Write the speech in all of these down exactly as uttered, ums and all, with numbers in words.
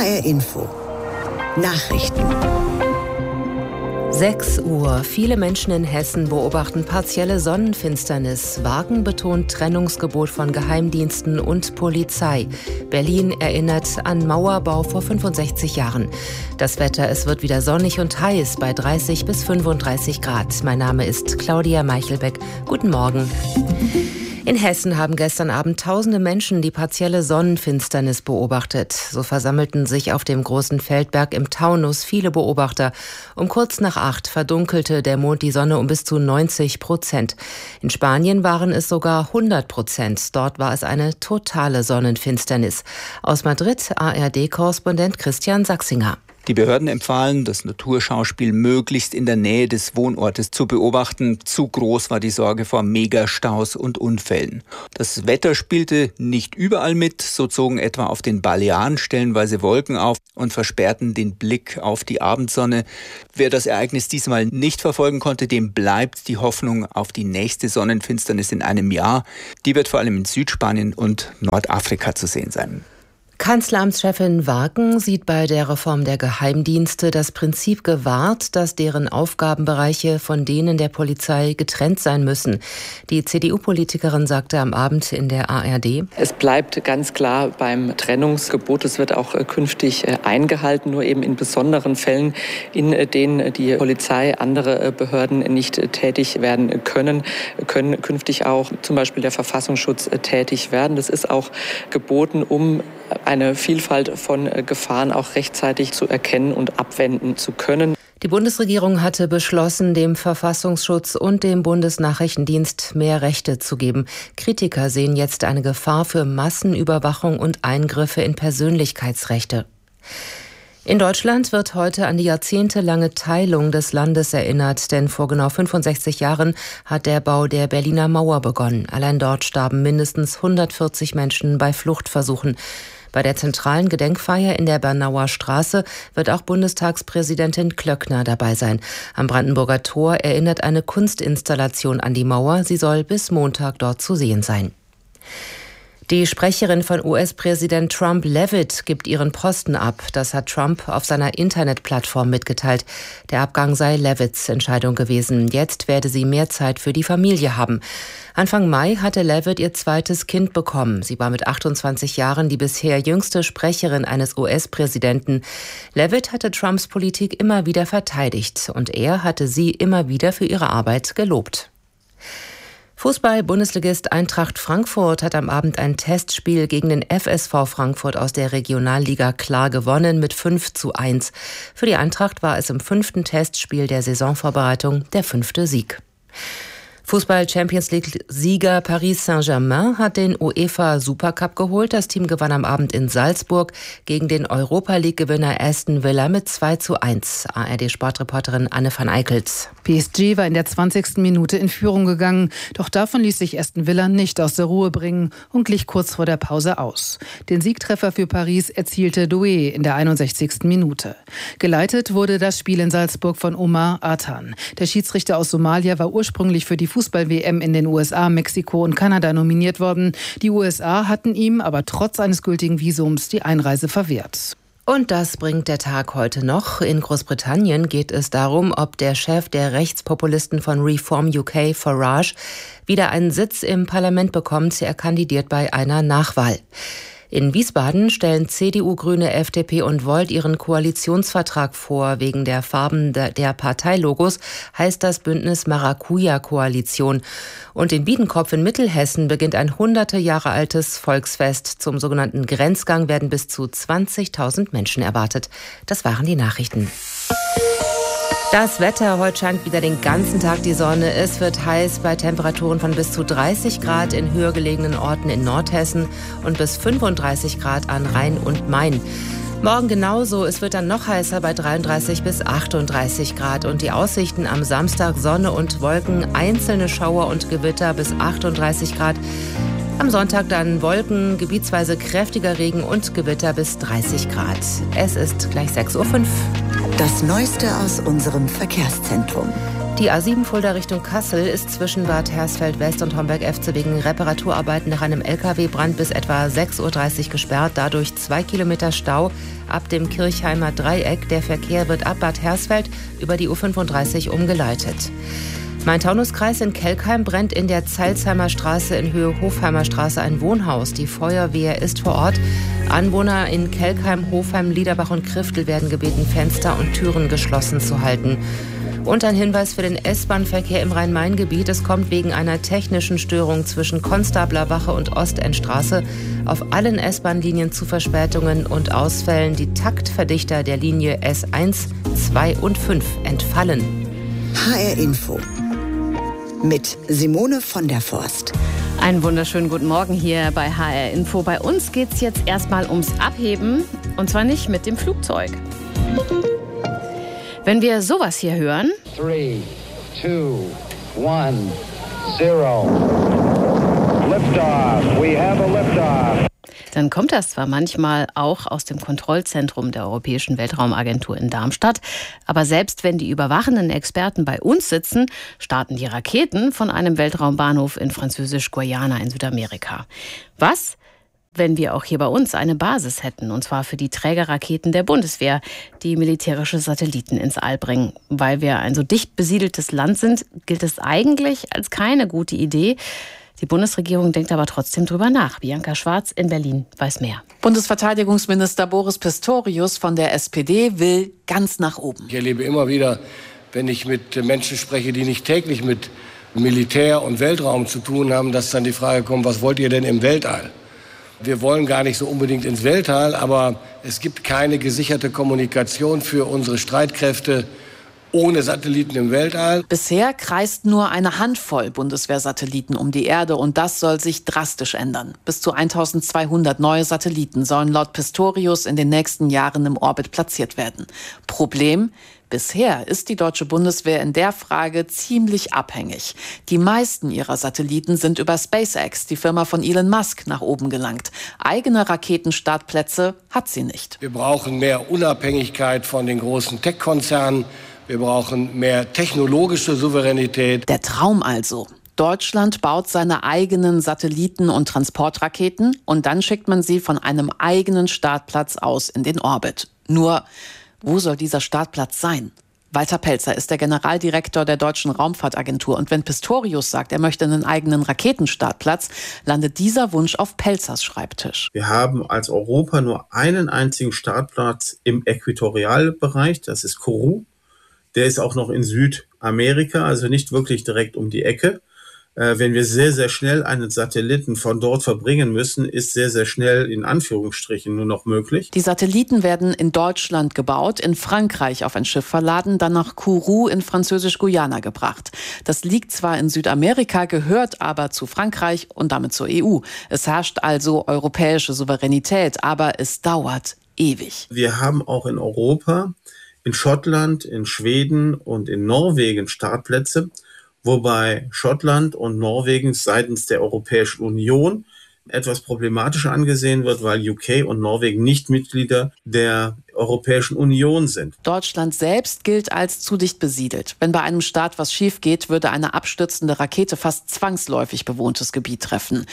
H R Info Nachrichten. sechs Uhr. Viele Menschen in Hessen beobachten partielle Sonnenfinsternis. Wagen betont Trennungsgebot von Geheimdiensten und Polizei. Berlin erinnert an Mauerbau vor fünfundsechzig Jahren. Das Wetter, es wird wieder sonnig und heiß bei dreißig bis fünfunddreißig Grad. Mein Name ist Claudia Meichelbeck. Guten Morgen. In Hessen haben gestern Abend tausende Menschen die partielle Sonnenfinsternis beobachtet. So versammelten sich auf dem großen Feldberg im Taunus viele Beobachter. Um kurz nach acht verdunkelte der Mond die Sonne um bis zu neunzig Prozent. In Spanien waren es sogar hundert Prozent. Dort war es eine totale Sonnenfinsternis. Aus Madrid A R D-Korrespondent Christian Sachsinger. Die Behörden empfahlen, das Naturschauspiel möglichst in der Nähe des Wohnortes zu beobachten. Zu groß war die Sorge vor Megastaus und Unfällen. Das Wetter spielte nicht überall mit. So zogen etwa auf den Balearen stellenweise Wolken auf und versperrten den Blick auf die Abendsonne. Wer das Ereignis diesmal nicht verfolgen konnte, dem bleibt die Hoffnung auf die nächste Sonnenfinsternis in einem Jahr. Die wird vor allem in Südspanien und Nordafrika zu sehen sein. Kanzleramtschefin Waken sieht bei der Reform der Geheimdienste das Prinzip gewahrt, dass deren Aufgabenbereiche von denen der Polizei getrennt sein müssen. Die C D U-Politikerin sagte am Abend in der A R D: Es bleibt ganz klar beim Trennungsgebot. Es wird auch künftig eingehalten, nur eben in besonderen Fällen, in denen die Polizei, andere Behörden nicht tätig werden können, können künftig auch zum Beispiel der Verfassungsschutz tätig werden. Das ist auch geboten, um eine Vielfalt von Gefahren auch rechtzeitig zu erkennen und abwenden zu können. Die Bundesregierung hatte beschlossen, dem Verfassungsschutz und dem Bundesnachrichtendienst mehr Rechte zu geben. Kritiker sehen jetzt eine Gefahr für Massenüberwachung und Eingriffe in Persönlichkeitsrechte. In Deutschland wird heute an die jahrzehntelange Teilung des Landes erinnert, denn vor genau fünfundsechzig Jahren hat der Bau der Berliner Mauer begonnen. Allein dort starben mindestens hundertvierzig Menschen bei Fluchtversuchen. Bei der zentralen Gedenkfeier in der Bernauer Straße wird auch Bundestagspräsidentin Klöckner dabei sein. Am Brandenburger Tor erinnert eine Kunstinstallation an die Mauer. Sie soll bis Montag dort zu sehen sein. Die Sprecherin von U S-Präsident Trump, Leavitt, gibt ihren Posten ab. Das hat Trump auf seiner Internetplattform mitgeteilt. Der Abgang sei Leavitts Entscheidung gewesen. Jetzt werde sie mehr Zeit für die Familie haben. Anfang Mai hatte Leavitt ihr zweites Kind bekommen. Sie war mit achtundzwanzig Jahren die bisher jüngste Sprecherin eines U S-Präsidenten. Leavitt hatte Trumps Politik immer wieder verteidigt und er hatte sie immer wieder für ihre Arbeit gelobt. Fußball-Bundesligist Eintracht Frankfurt hat am Abend ein Testspiel gegen den F S V Frankfurt aus der Regionalliga klar gewonnen mit fünf zu eins. Für die Eintracht war es im fünften Testspiel der Saisonvorbereitung der fünfte Sieg. Fußball-Champions-League-Sieger Paris Saint-Germain hat den UEFA Supercup geholt. Das Team gewann am Abend in Salzburg gegen den Europa-League-Gewinner Aston Villa mit zwei zu eins. A R D-Sportreporterin Anne van Eickels. P S G war in der zwanzigsten Minute in Führung gegangen. Doch davon ließ sich Aston Villa nicht aus der Ruhe bringen und glich kurz vor der Pause aus. Den Siegtreffer für Paris erzielte Doué in der einundsechzigsten Minute. Geleitet wurde das Spiel in Salzburg von Omar Atan. Der Schiedsrichter aus Somalia war ursprünglich für die Fußball-W M in den U S A, Mexiko und Kanada nominiert worden. Die U S A hatten ihm aber trotz eines gültigen Visums die Einreise verwehrt. Und das bringt der Tag heute noch. In Großbritannien geht es darum, ob der Chef der Rechtspopulisten von Reform U K, Farage, wieder einen Sitz im Parlament bekommt. Er kandidiert bei einer Nachwahl. In Wiesbaden stellen C D U, Grüne, F D P und Volt ihren Koalitionsvertrag vor. Wegen der Farben der Parteilogos heißt das Bündnis Maracuja-Koalition. Und in Biedenkopf in Mittelhessen beginnt ein hunderte Jahre altes Volksfest. Zum sogenannten Grenzgang werden bis zu zwanzigtausend Menschen erwartet. Das waren die Nachrichten. Das Wetter, heute scheint wieder den ganzen Tag die Sonne. Es wird heiß bei Temperaturen von bis zu dreißig Grad in höher gelegenen Orten in Nordhessen und bis fünfunddreißig Grad an Rhein und Main. Morgen genauso, es wird dann noch heißer bei dreiunddreißig bis achtunddreißig Grad und die Aussichten am Samstag Sonne und Wolken, einzelne Schauer und Gewitter bis achtunddreißig Grad. Am Sonntag dann Wolken, gebietsweise kräftiger Regen und Gewitter bis dreißig Grad. Es ist gleich sechs Uhr fünf. Das Neueste aus unserem Verkehrszentrum. Die A sieben Fulda Richtung Kassel ist zwischen Bad Hersfeld West und Homberg-Efze wegen Reparaturarbeiten nach einem L K W-Brand bis etwa sechs Uhr dreißig gesperrt. Dadurch zwei Kilometer Stau ab dem Kirchheimer Dreieck. Der Verkehr wird ab Bad Hersfeld über die U fünfunddreißig umgeleitet. Main-Taunus-Kreis in Kelkheim brennt in der Zeilsheimer Straße in Höhe Hofheimer Straße ein Wohnhaus. Die Feuerwehr ist vor Ort. Anwohner in Kelkheim, Hofheim, Liederbach und Kriftel werden gebeten, Fenster und Türen geschlossen zu halten. Und ein Hinweis für den S-Bahn-Verkehr im Rhein-Main-Gebiet. Es kommt wegen einer technischen Störung zwischen Konstablerwache und Ostendstraße auf allen S-Bahn-Linien zu Verspätungen und Ausfällen. Die Taktverdichter der Linie S eins, zwei und fünf entfallen. H R Info mit Simone von der Forst. Einen wunderschönen guten Morgen hier bei H R Info. Bei uns geht's jetzt erstmal ums Abheben und zwar nicht mit dem Flugzeug. Wenn wir sowas hier hören, Three, two, one, zero. Liftoff. We have a liftoff. dann kommt das zwar manchmal auch aus dem Kontrollzentrum der Europäischen Weltraumagentur in Darmstadt, aber selbst wenn die überwachenden Experten bei uns sitzen, starten die Raketen von einem Weltraumbahnhof in Französisch-Guayana in Südamerika. Was, wenn wir auch hier bei uns eine Basis hätten, und zwar für die Trägerraketen der Bundeswehr, die militärische Satelliten ins All bringen? Weil wir ein so dicht besiedeltes Land sind, gilt es eigentlich als keine gute Idee. Die Bundesregierung denkt aber trotzdem drüber nach. Bianca Schwarz in Berlin weiß mehr. Bundesverteidigungsminister Boris Pistorius von der S P D will ganz nach oben. Ich erlebe immer wieder, wenn ich mit Menschen spreche, die nicht täglich mit Militär und Weltraum zu tun haben, dass dann die Frage kommt, was wollt ihr denn im Weltall? Wir wollen gar nicht so unbedingt ins Weltall, aber es gibt keine gesicherte Kommunikation für unsere Streitkräfte ohne Satelliten im Weltall. Bisher kreist nur eine Handvoll Bundeswehrsatelliten um die Erde und das soll sich drastisch ändern. Bis zu eintausendzweihundert neue Satelliten sollen laut Pistorius in den nächsten Jahren im Orbit platziert werden. Problem: Bisher ist die deutsche Bundeswehr in der Frage ziemlich abhängig. Die meisten ihrer Satelliten sind über SpaceX, die Firma von Elon Musk, nach oben gelangt. Eigene Raketenstartplätze hat sie nicht. Wir brauchen mehr Unabhängigkeit von den großen Tech-Konzernen. Wir brauchen mehr technologische Souveränität. Der Traum also. Deutschland baut seine eigenen Satelliten und Transportraketen und dann schickt man sie von einem eigenen Startplatz aus in den Orbit. Nur, wo soll dieser Startplatz sein? Walter Pelzer ist der Generaldirektor der Deutschen Raumfahrtagentur. Und wenn Pistorius sagt, er möchte einen eigenen Raketenstartplatz, landet dieser Wunsch auf Pelzers Schreibtisch. Wir haben als Europa nur einen einzigen Startplatz im Äquatorialbereich, das ist Kourou. Der ist auch noch in Südamerika, also nicht wirklich direkt um die Ecke. Äh, wenn wir sehr, sehr schnell einen Satelliten von dort verbringen müssen, ist sehr, sehr schnell in Anführungsstrichen nur noch möglich. Die Satelliten werden in Deutschland gebaut, in Frankreich auf ein Schiff verladen, dann nach Kourou in Französisch-Guyana gebracht. Das liegt zwar in Südamerika, gehört aber zu Frankreich und damit zur E U. Es herrscht also europäische Souveränität, aber es dauert ewig. Wir haben auch in Europa, in Schottland, in Schweden und in Norwegen Startplätze, wobei Schottland und Norwegen seitens der Europäischen Union etwas problematischer angesehen wird, weil U K und Norwegen nicht Mitglieder der Europäischen Union sind. Deutschland selbst gilt als zu dicht besiedelt. Wenn bei einem Start was schief geht, würde eine abstürzende Rakete fast zwangsläufig bewohntes Gebiet treffen.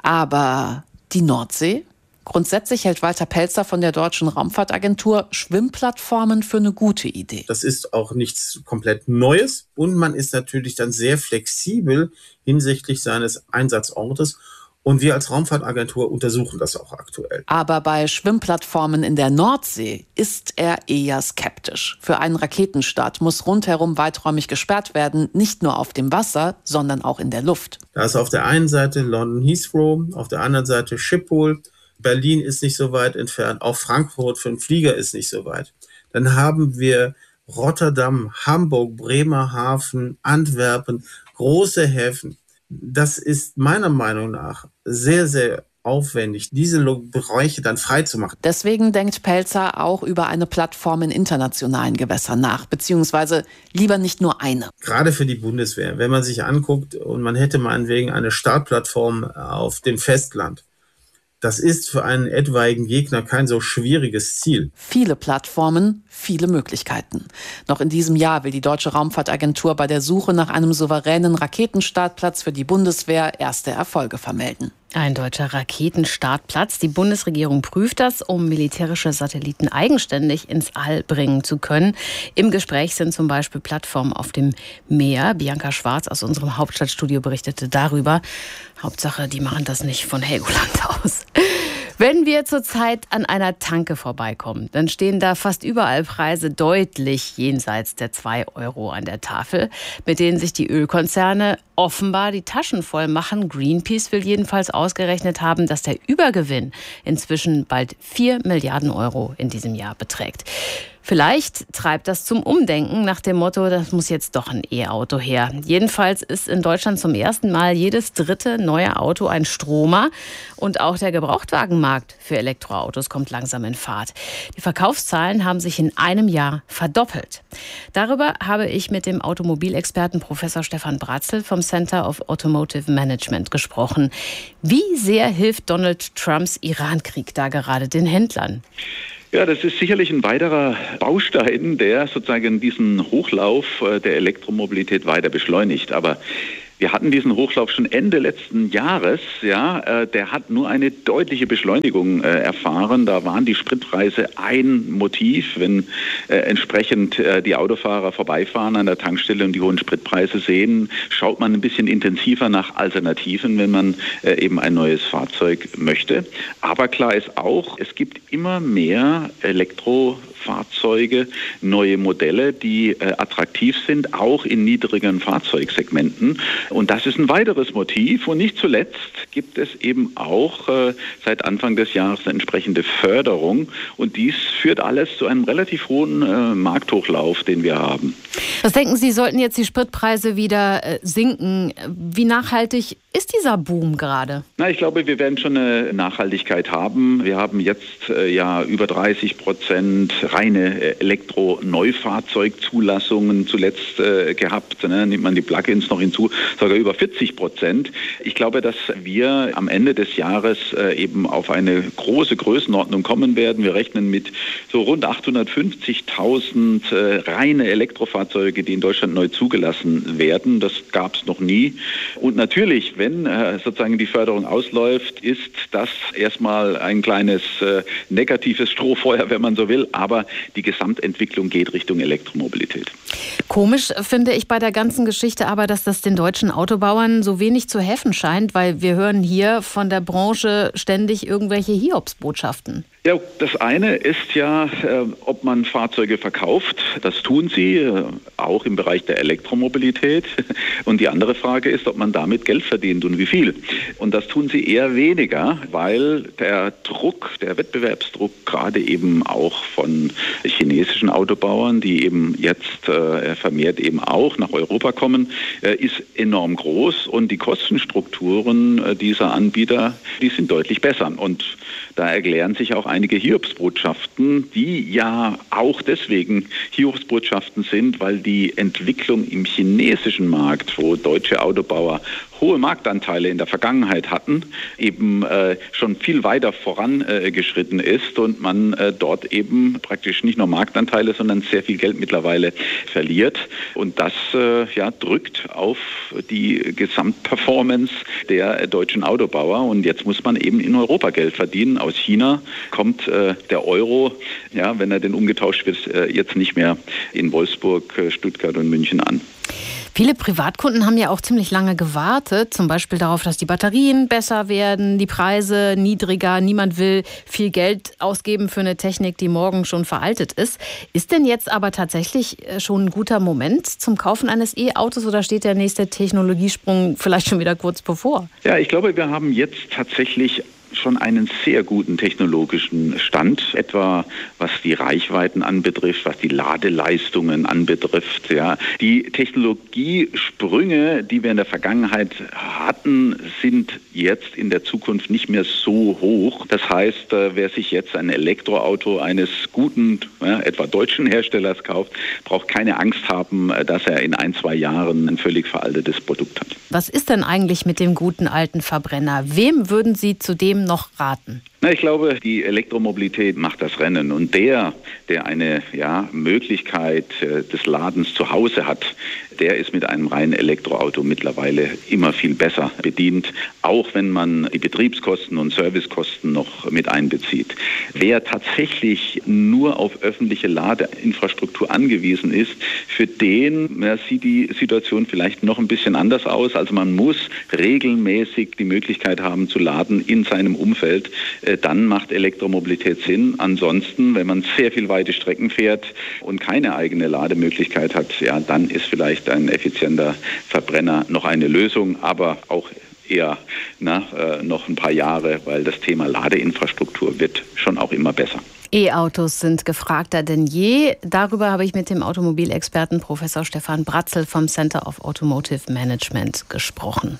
Aber die Nordsee? Grundsätzlich hält Walter Pelzer von der Deutschen Raumfahrtagentur Schwimmplattformen für eine gute Idee. Das ist auch nichts komplett Neues und man ist natürlich dann sehr flexibel hinsichtlich seines Einsatzortes. Und wir als Raumfahrtagentur untersuchen das auch aktuell. Aber bei Schwimmplattformen in der Nordsee ist er eher skeptisch. Für einen Raketenstart muss rundherum weiträumig gesperrt werden, nicht nur auf dem Wasser, sondern auch in der Luft. Da ist auf der einen Seite London Heathrow, auf der anderen Seite Schiphol. Berlin ist nicht so weit entfernt, auch Frankfurt für einen Flieger ist nicht so weit. Dann haben wir Rotterdam, Hamburg, Bremerhaven, Antwerpen, große Häfen. Das ist meiner Meinung nach sehr, sehr aufwendig, diese Bereiche dann freizumachen. Deswegen denkt Pelzer auch über eine Plattform in internationalen Gewässern nach, beziehungsweise lieber nicht nur eine. Gerade für die Bundeswehr, wenn man sich anguckt und man hätte meinetwegen eine Startplattform auf dem Festland, Das ist für einen etwaigen Gegner kein so schwieriges Ziel. Viele Plattformen, viele Möglichkeiten. Noch in diesem Jahr will die Deutsche Raumfahrtagentur bei der Suche nach einem souveränen Raketenstartplatz für die Bundeswehr erste Erfolge vermelden. Ein deutscher Raketenstartplatz. Die Bundesregierung prüft das, um militärische Satelliten eigenständig ins All bringen zu können. Im Gespräch sind zum Beispiel Plattformen auf dem Meer. Bianca Schwarz aus unserem Hauptstadtstudio berichtete darüber. Hauptsache, die machen das nicht von Helgoland aus. Wenn wir zurzeit an einer Tanke vorbeikommen, dann stehen da fast überall Preise deutlich jenseits der zwei Euro an der Tafel, mit denen sich die Ölkonzerne offenbar die Taschen voll machen. Greenpeace will jedenfalls ausgerechnet haben, dass der Übergewinn inzwischen bald vier Milliarden Euro in diesem Jahr beträgt. Vielleicht treibt das zum Umdenken nach dem Motto, das muss jetzt doch ein E-Auto her. Jedenfalls ist in Deutschland zum ersten Mal jedes dritte neue Auto ein Stromer. Und auch der Gebrauchtwagenmarkt für Elektroautos kommt langsam in Fahrt. Die Verkaufszahlen haben sich in einem Jahr verdoppelt. Darüber habe ich mit dem Automobilexperten Professor Stefan Bratzel vom Center of Automotive Management gesprochen. Wie sehr hilft Donald Trumps Iran-Krieg da gerade den Händlern? Ja, das ist sicherlich ein weiterer Baustein, der sozusagen diesen Hochlauf der Elektromobilität weiter beschleunigt. Aber wir hatten diesen Hochlauf schon Ende letzten Jahres, ja, äh, der hat nur eine deutliche Beschleunigung äh, erfahren. Da waren die Spritpreise ein Motiv, wenn äh, entsprechend äh, die Autofahrer vorbeifahren an der Tankstelle und die hohen Spritpreise sehen, schaut man ein bisschen intensiver nach Alternativen, wenn man äh, eben ein neues Fahrzeug möchte. Aber klar ist auch, es gibt immer mehr Elektrofahrzeuge, neue Modelle, die äh, attraktiv sind, auch in niedrigeren Fahrzeugsegmenten. Und das ist ein weiteres Motiv. Und nicht zuletzt gibt es eben auch äh, seit Anfang des Jahres eine entsprechende Förderung. Und dies führt alles zu einem relativ hohen äh, Markthochlauf, den wir haben. Was denken Sie, sollten jetzt die Spritpreise wieder äh, sinken? Wie nachhaltig ist dieser Boom gerade? Na, ich glaube, wir werden schon eine Nachhaltigkeit haben. Wir haben jetzt äh, ja über dreißig Prozent reine Elektro-Neufahrzeugzulassungen zuletzt äh, gehabt. Ne? Nimmt man die Plugins noch hinzu, sogar über vierzig Prozent. Ich glaube, dass wir am Ende des Jahres äh, eben auf eine große Größenordnung kommen werden. Wir rechnen mit so rund achthundertfünfzigtausend äh, reine Elektrofahrzeuge, die in Deutschland neu zugelassen werden. Das gab es noch nie. Und natürlich, wenn äh, sozusagen die Förderung ausläuft, ist das erstmal ein kleines äh, negatives Strohfeuer, wenn man so will. Aber die Gesamtentwicklung geht Richtung Elektromobilität. Komisch finde ich bei der ganzen Geschichte aber, dass das den deutschen Autobauern so wenig zu helfen scheint, weil wir hören hier von der Branche ständig irgendwelche Hiobsbotschaften. Ja, das eine ist ja, äh, ob man Fahrzeuge verkauft. Das tun sie, äh, auch im Bereich der Elektromobilität. Und die andere Frage ist, ob man damit Geld verdient und wie viel. Und das tun sie eher weniger, weil der Druck, der Wettbewerbsdruck gerade eben auch von chinesischen Autobauern, die eben jetzt äh, vermehrt eben auch nach Europa kommen, äh, ist enorm groß. Und die Kostenstrukturen äh, dieser Anbieter, die sind deutlich besser. Und da erklären sich auch einige Hiobsbotschaften, die ja auch deswegen Hiobsbotschaften sind, weil die Entwicklung im chinesischen Markt, wo deutsche Autobauer hohe Marktanteile in der Vergangenheit hatten, eben äh, schon viel weiter vorangeschritten äh, ist und man äh, dort eben praktisch nicht nur Marktanteile, sondern sehr viel Geld mittlerweile verliert. Und das äh, ja, drückt auf die Gesamtperformance der äh, deutschen Autobauer. Und jetzt muss man eben in Europa Geld verdienen. Aus China kommt äh, der Euro, ja, wenn er denn umgetauscht wird, äh, jetzt nicht mehr in Wolfsburg, äh, Stuttgart und München an. Viele Privatkunden haben ja auch ziemlich lange gewartet, zum Beispiel darauf, dass die Batterien besser werden, die Preise niedriger. Niemand will viel Geld ausgeben für eine Technik, die morgen schon veraltet ist. Ist denn jetzt aber tatsächlich schon ein guter Moment zum Kaufen eines E-Autos oder steht der nächste Technologiesprung vielleicht schon wieder kurz bevor? Ja, ich glaube, wir haben jetzt tatsächlich schon einen sehr guten technologischen Stand, etwa was die Reichweiten anbetrifft, was die Ladeleistungen anbetrifft. Ja. Die Technologiesprünge, die wir in der Vergangenheit hatten, sind jetzt in der Zukunft nicht mehr so hoch. Das heißt, wer sich jetzt ein Elektroauto eines guten, ja, etwa deutschen Herstellers kauft, braucht keine Angst haben, dass er in ein, zwei Jahren ein völlig veraltetes Produkt hat. Was ist denn eigentlich mit dem guten alten Verbrenner? Wem würden Sie zudem noch raten? Na, ich glaube, die Elektromobilität macht das Rennen. Und der, der eine ja, Möglichkeit äh, des Ladens zu Hause hat, der ist mit einem reinen Elektroauto mittlerweile immer viel besser bedient, auch wenn man die Betriebskosten und Servicekosten noch mit einbezieht. Wer tatsächlich nur auf öffentliche Ladeinfrastruktur angewiesen ist, für den ja, sieht die Situation vielleicht noch ein bisschen anders aus. Also man muss regelmäßig die Möglichkeit haben zu laden in seinem Umfeld. Äh, dann macht Elektromobilität Sinn. Ansonsten, wenn man sehr viel weite Strecken fährt und keine eigene Lademöglichkeit hat, ja, dann ist vielleicht ein effizienter Verbrenner noch eine Lösung, aber auch eher na, äh, noch ein paar Jahre, weil das Thema Ladeinfrastruktur wird schon auch immer besser. E-Autos sind gefragter denn je. Darüber habe ich mit dem Automobilexperten Professor Stefan Bratzel vom Center of Automotive Management gesprochen.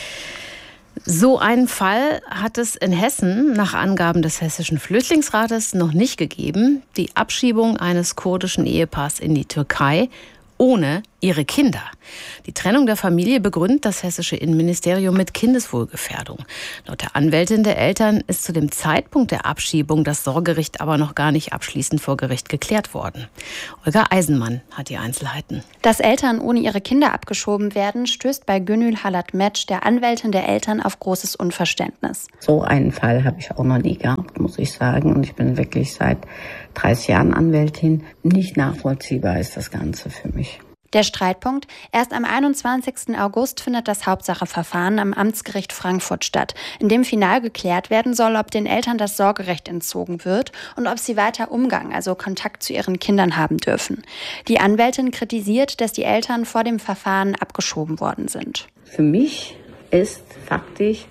So einen Fall hat es in Hessen nach Angaben des Hessischen Flüchtlingsrates noch nicht gegeben. Die Abschiebung eines kurdischen Ehepaars in die Türkei ohne ihre Kinder. Die Trennung der Familie begründet das hessische Innenministerium mit Kindeswohlgefährdung. Laut der Anwältin der Eltern ist zu dem Zeitpunkt der Abschiebung das Sorgerecht aber noch gar nicht abschließend vor Gericht geklärt worden. Olga Eisenmann hat die Einzelheiten. Dass Eltern ohne ihre Kinder abgeschoben werden, stößt bei Gönül Halat-Mecc, der Anwältin der Eltern, auf großes Unverständnis. So einen Fall habe ich auch noch nie gehabt, muss ich sagen. Und ich bin wirklich seit dreißig Jahren Anwältin. Nicht nachvollziehbar ist das Ganze für mich. Der Streitpunkt: Erst am einundzwanzigsten August findet das Hauptsacheverfahren am Amtsgericht Frankfurt statt, in dem final geklärt werden soll, ob den Eltern das Sorgerecht entzogen wird und ob sie weiter Umgang, also Kontakt zu ihren Kindern haben dürfen. Die Anwältin kritisiert, dass die Eltern vor dem Verfahren abgeschoben worden sind. Für mich ist faktisch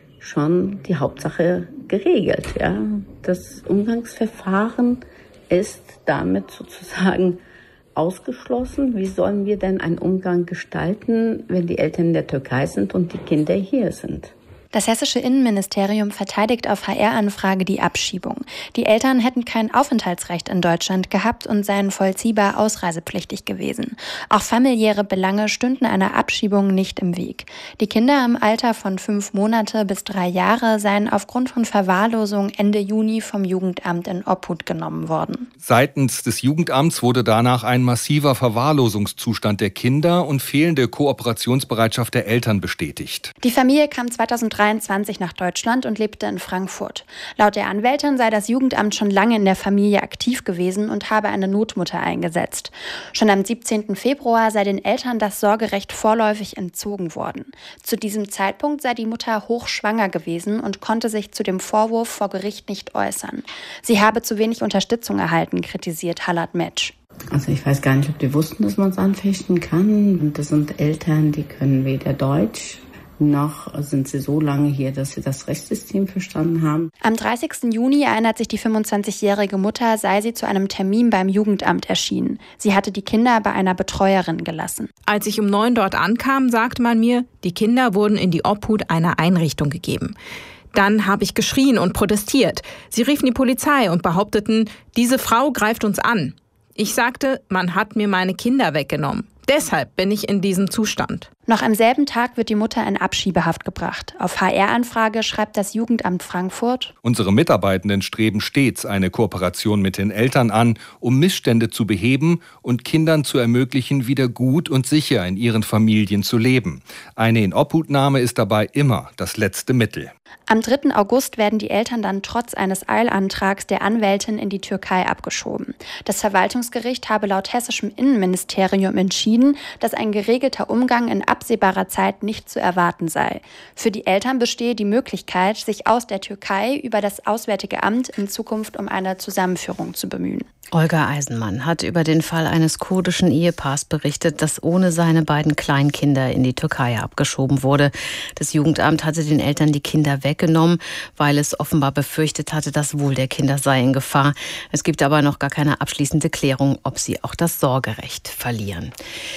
schon die Hauptsache geregelt. Ja? Das Umgangsverfahren ist damit sozusagen ausgeschlossen. Wie sollen wir denn einen Umgang gestalten, wenn die Eltern in der Türkei sind und die Kinder hier sind? Das hessische Innenministerium verteidigt auf H R-Anfrage die Abschiebung. Die Eltern hätten kein Aufenthaltsrecht in Deutschland gehabt und seien vollziehbar ausreisepflichtig gewesen. Auch familiäre Belange stünden einer Abschiebung nicht im Weg. Die Kinder im Alter von fünf Monate bis drei Jahre seien aufgrund von Verwahrlosung Ende Juni vom Jugendamt in Obhut genommen worden. Seitens des Jugendamts wurde danach ein massiver Verwahrlosungszustand der Kinder und fehlende Kooperationsbereitschaft der Eltern bestätigt. Die Familie kam zweitausenddreiundzwanzig nach Deutschland und lebte in Frankfurt. Laut der Anwältin sei das Jugendamt schon lange in der Familie aktiv gewesen und habe eine Notmutter eingesetzt. Schon am siebzehnten Februar sei den Eltern das Sorgerecht vorläufig entzogen worden. Zu diesem Zeitpunkt sei die Mutter hochschwanger gewesen und konnte sich zu dem Vorwurf vor Gericht nicht äußern. Sie habe zu wenig Unterstützung erhalten, kritisiert Halat-Mecc. Also ich weiß gar nicht, ob die wussten, dass man es anfechten kann. Und das sind Eltern, die können weder Deutsch, noch sind sie so lange hier, dass sie das Rechtssystem verstanden haben. Am dreißigsten Juni erinnert sich die fünfundzwanzigjährige Mutter, sei sie zu einem Termin beim Jugendamt erschienen. Sie hatte die Kinder bei einer Betreuerin gelassen. Als ich um neun dort ankam, sagte man mir, die Kinder wurden in die Obhut einer Einrichtung gegeben. Dann habe ich geschrien und protestiert. Sie riefen die Polizei und behaupteten, diese Frau greift uns an. Ich sagte, man hat mir meine Kinder weggenommen. Deshalb bin ich in diesem Zustand. Noch am selben Tag wird die Mutter in Abschiebehaft gebracht. Auf H R-Anfrage schreibt das Jugendamt Frankfurt: Unsere Mitarbeitenden streben stets eine Kooperation mit den Eltern an, um Missstände zu beheben und Kindern zu ermöglichen, wieder gut und sicher in ihren Familien zu leben. Eine Inobhutnahme ist dabei immer das letzte Mittel. Am dritten August werden die Eltern dann trotz eines Eilantrags der Anwältin in die Türkei abgeschoben. Das Verwaltungsgericht habe laut hessischem Innenministerium entschieden, dass ein geregelter Umgang in absehbarer Zeit nicht zu erwarten sei. Für die Eltern bestehe die Möglichkeit, sich aus der Türkei über das Auswärtige Amt in Zukunft um eine Zusammenführung zu bemühen. Olga Eisenmann hat über den Fall eines kurdischen Ehepaars berichtet, das ohne seine beiden Kleinkinder in die Türkei abgeschoben wurde. Das Jugendamt hatte den Eltern die Kinder weggenommen, weil es offenbar befürchtet hatte, das Wohl der Kinder sei in Gefahr. Es gibt aber noch gar keine abschließende Klärung, ob sie auch das Sorgerecht verlieren.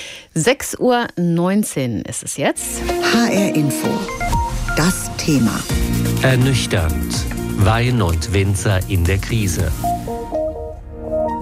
sechs Uhr neunzehn ist es jetzt. H R Info. Das Thema. Ernüchternd. Wein und Winzer in der Krise.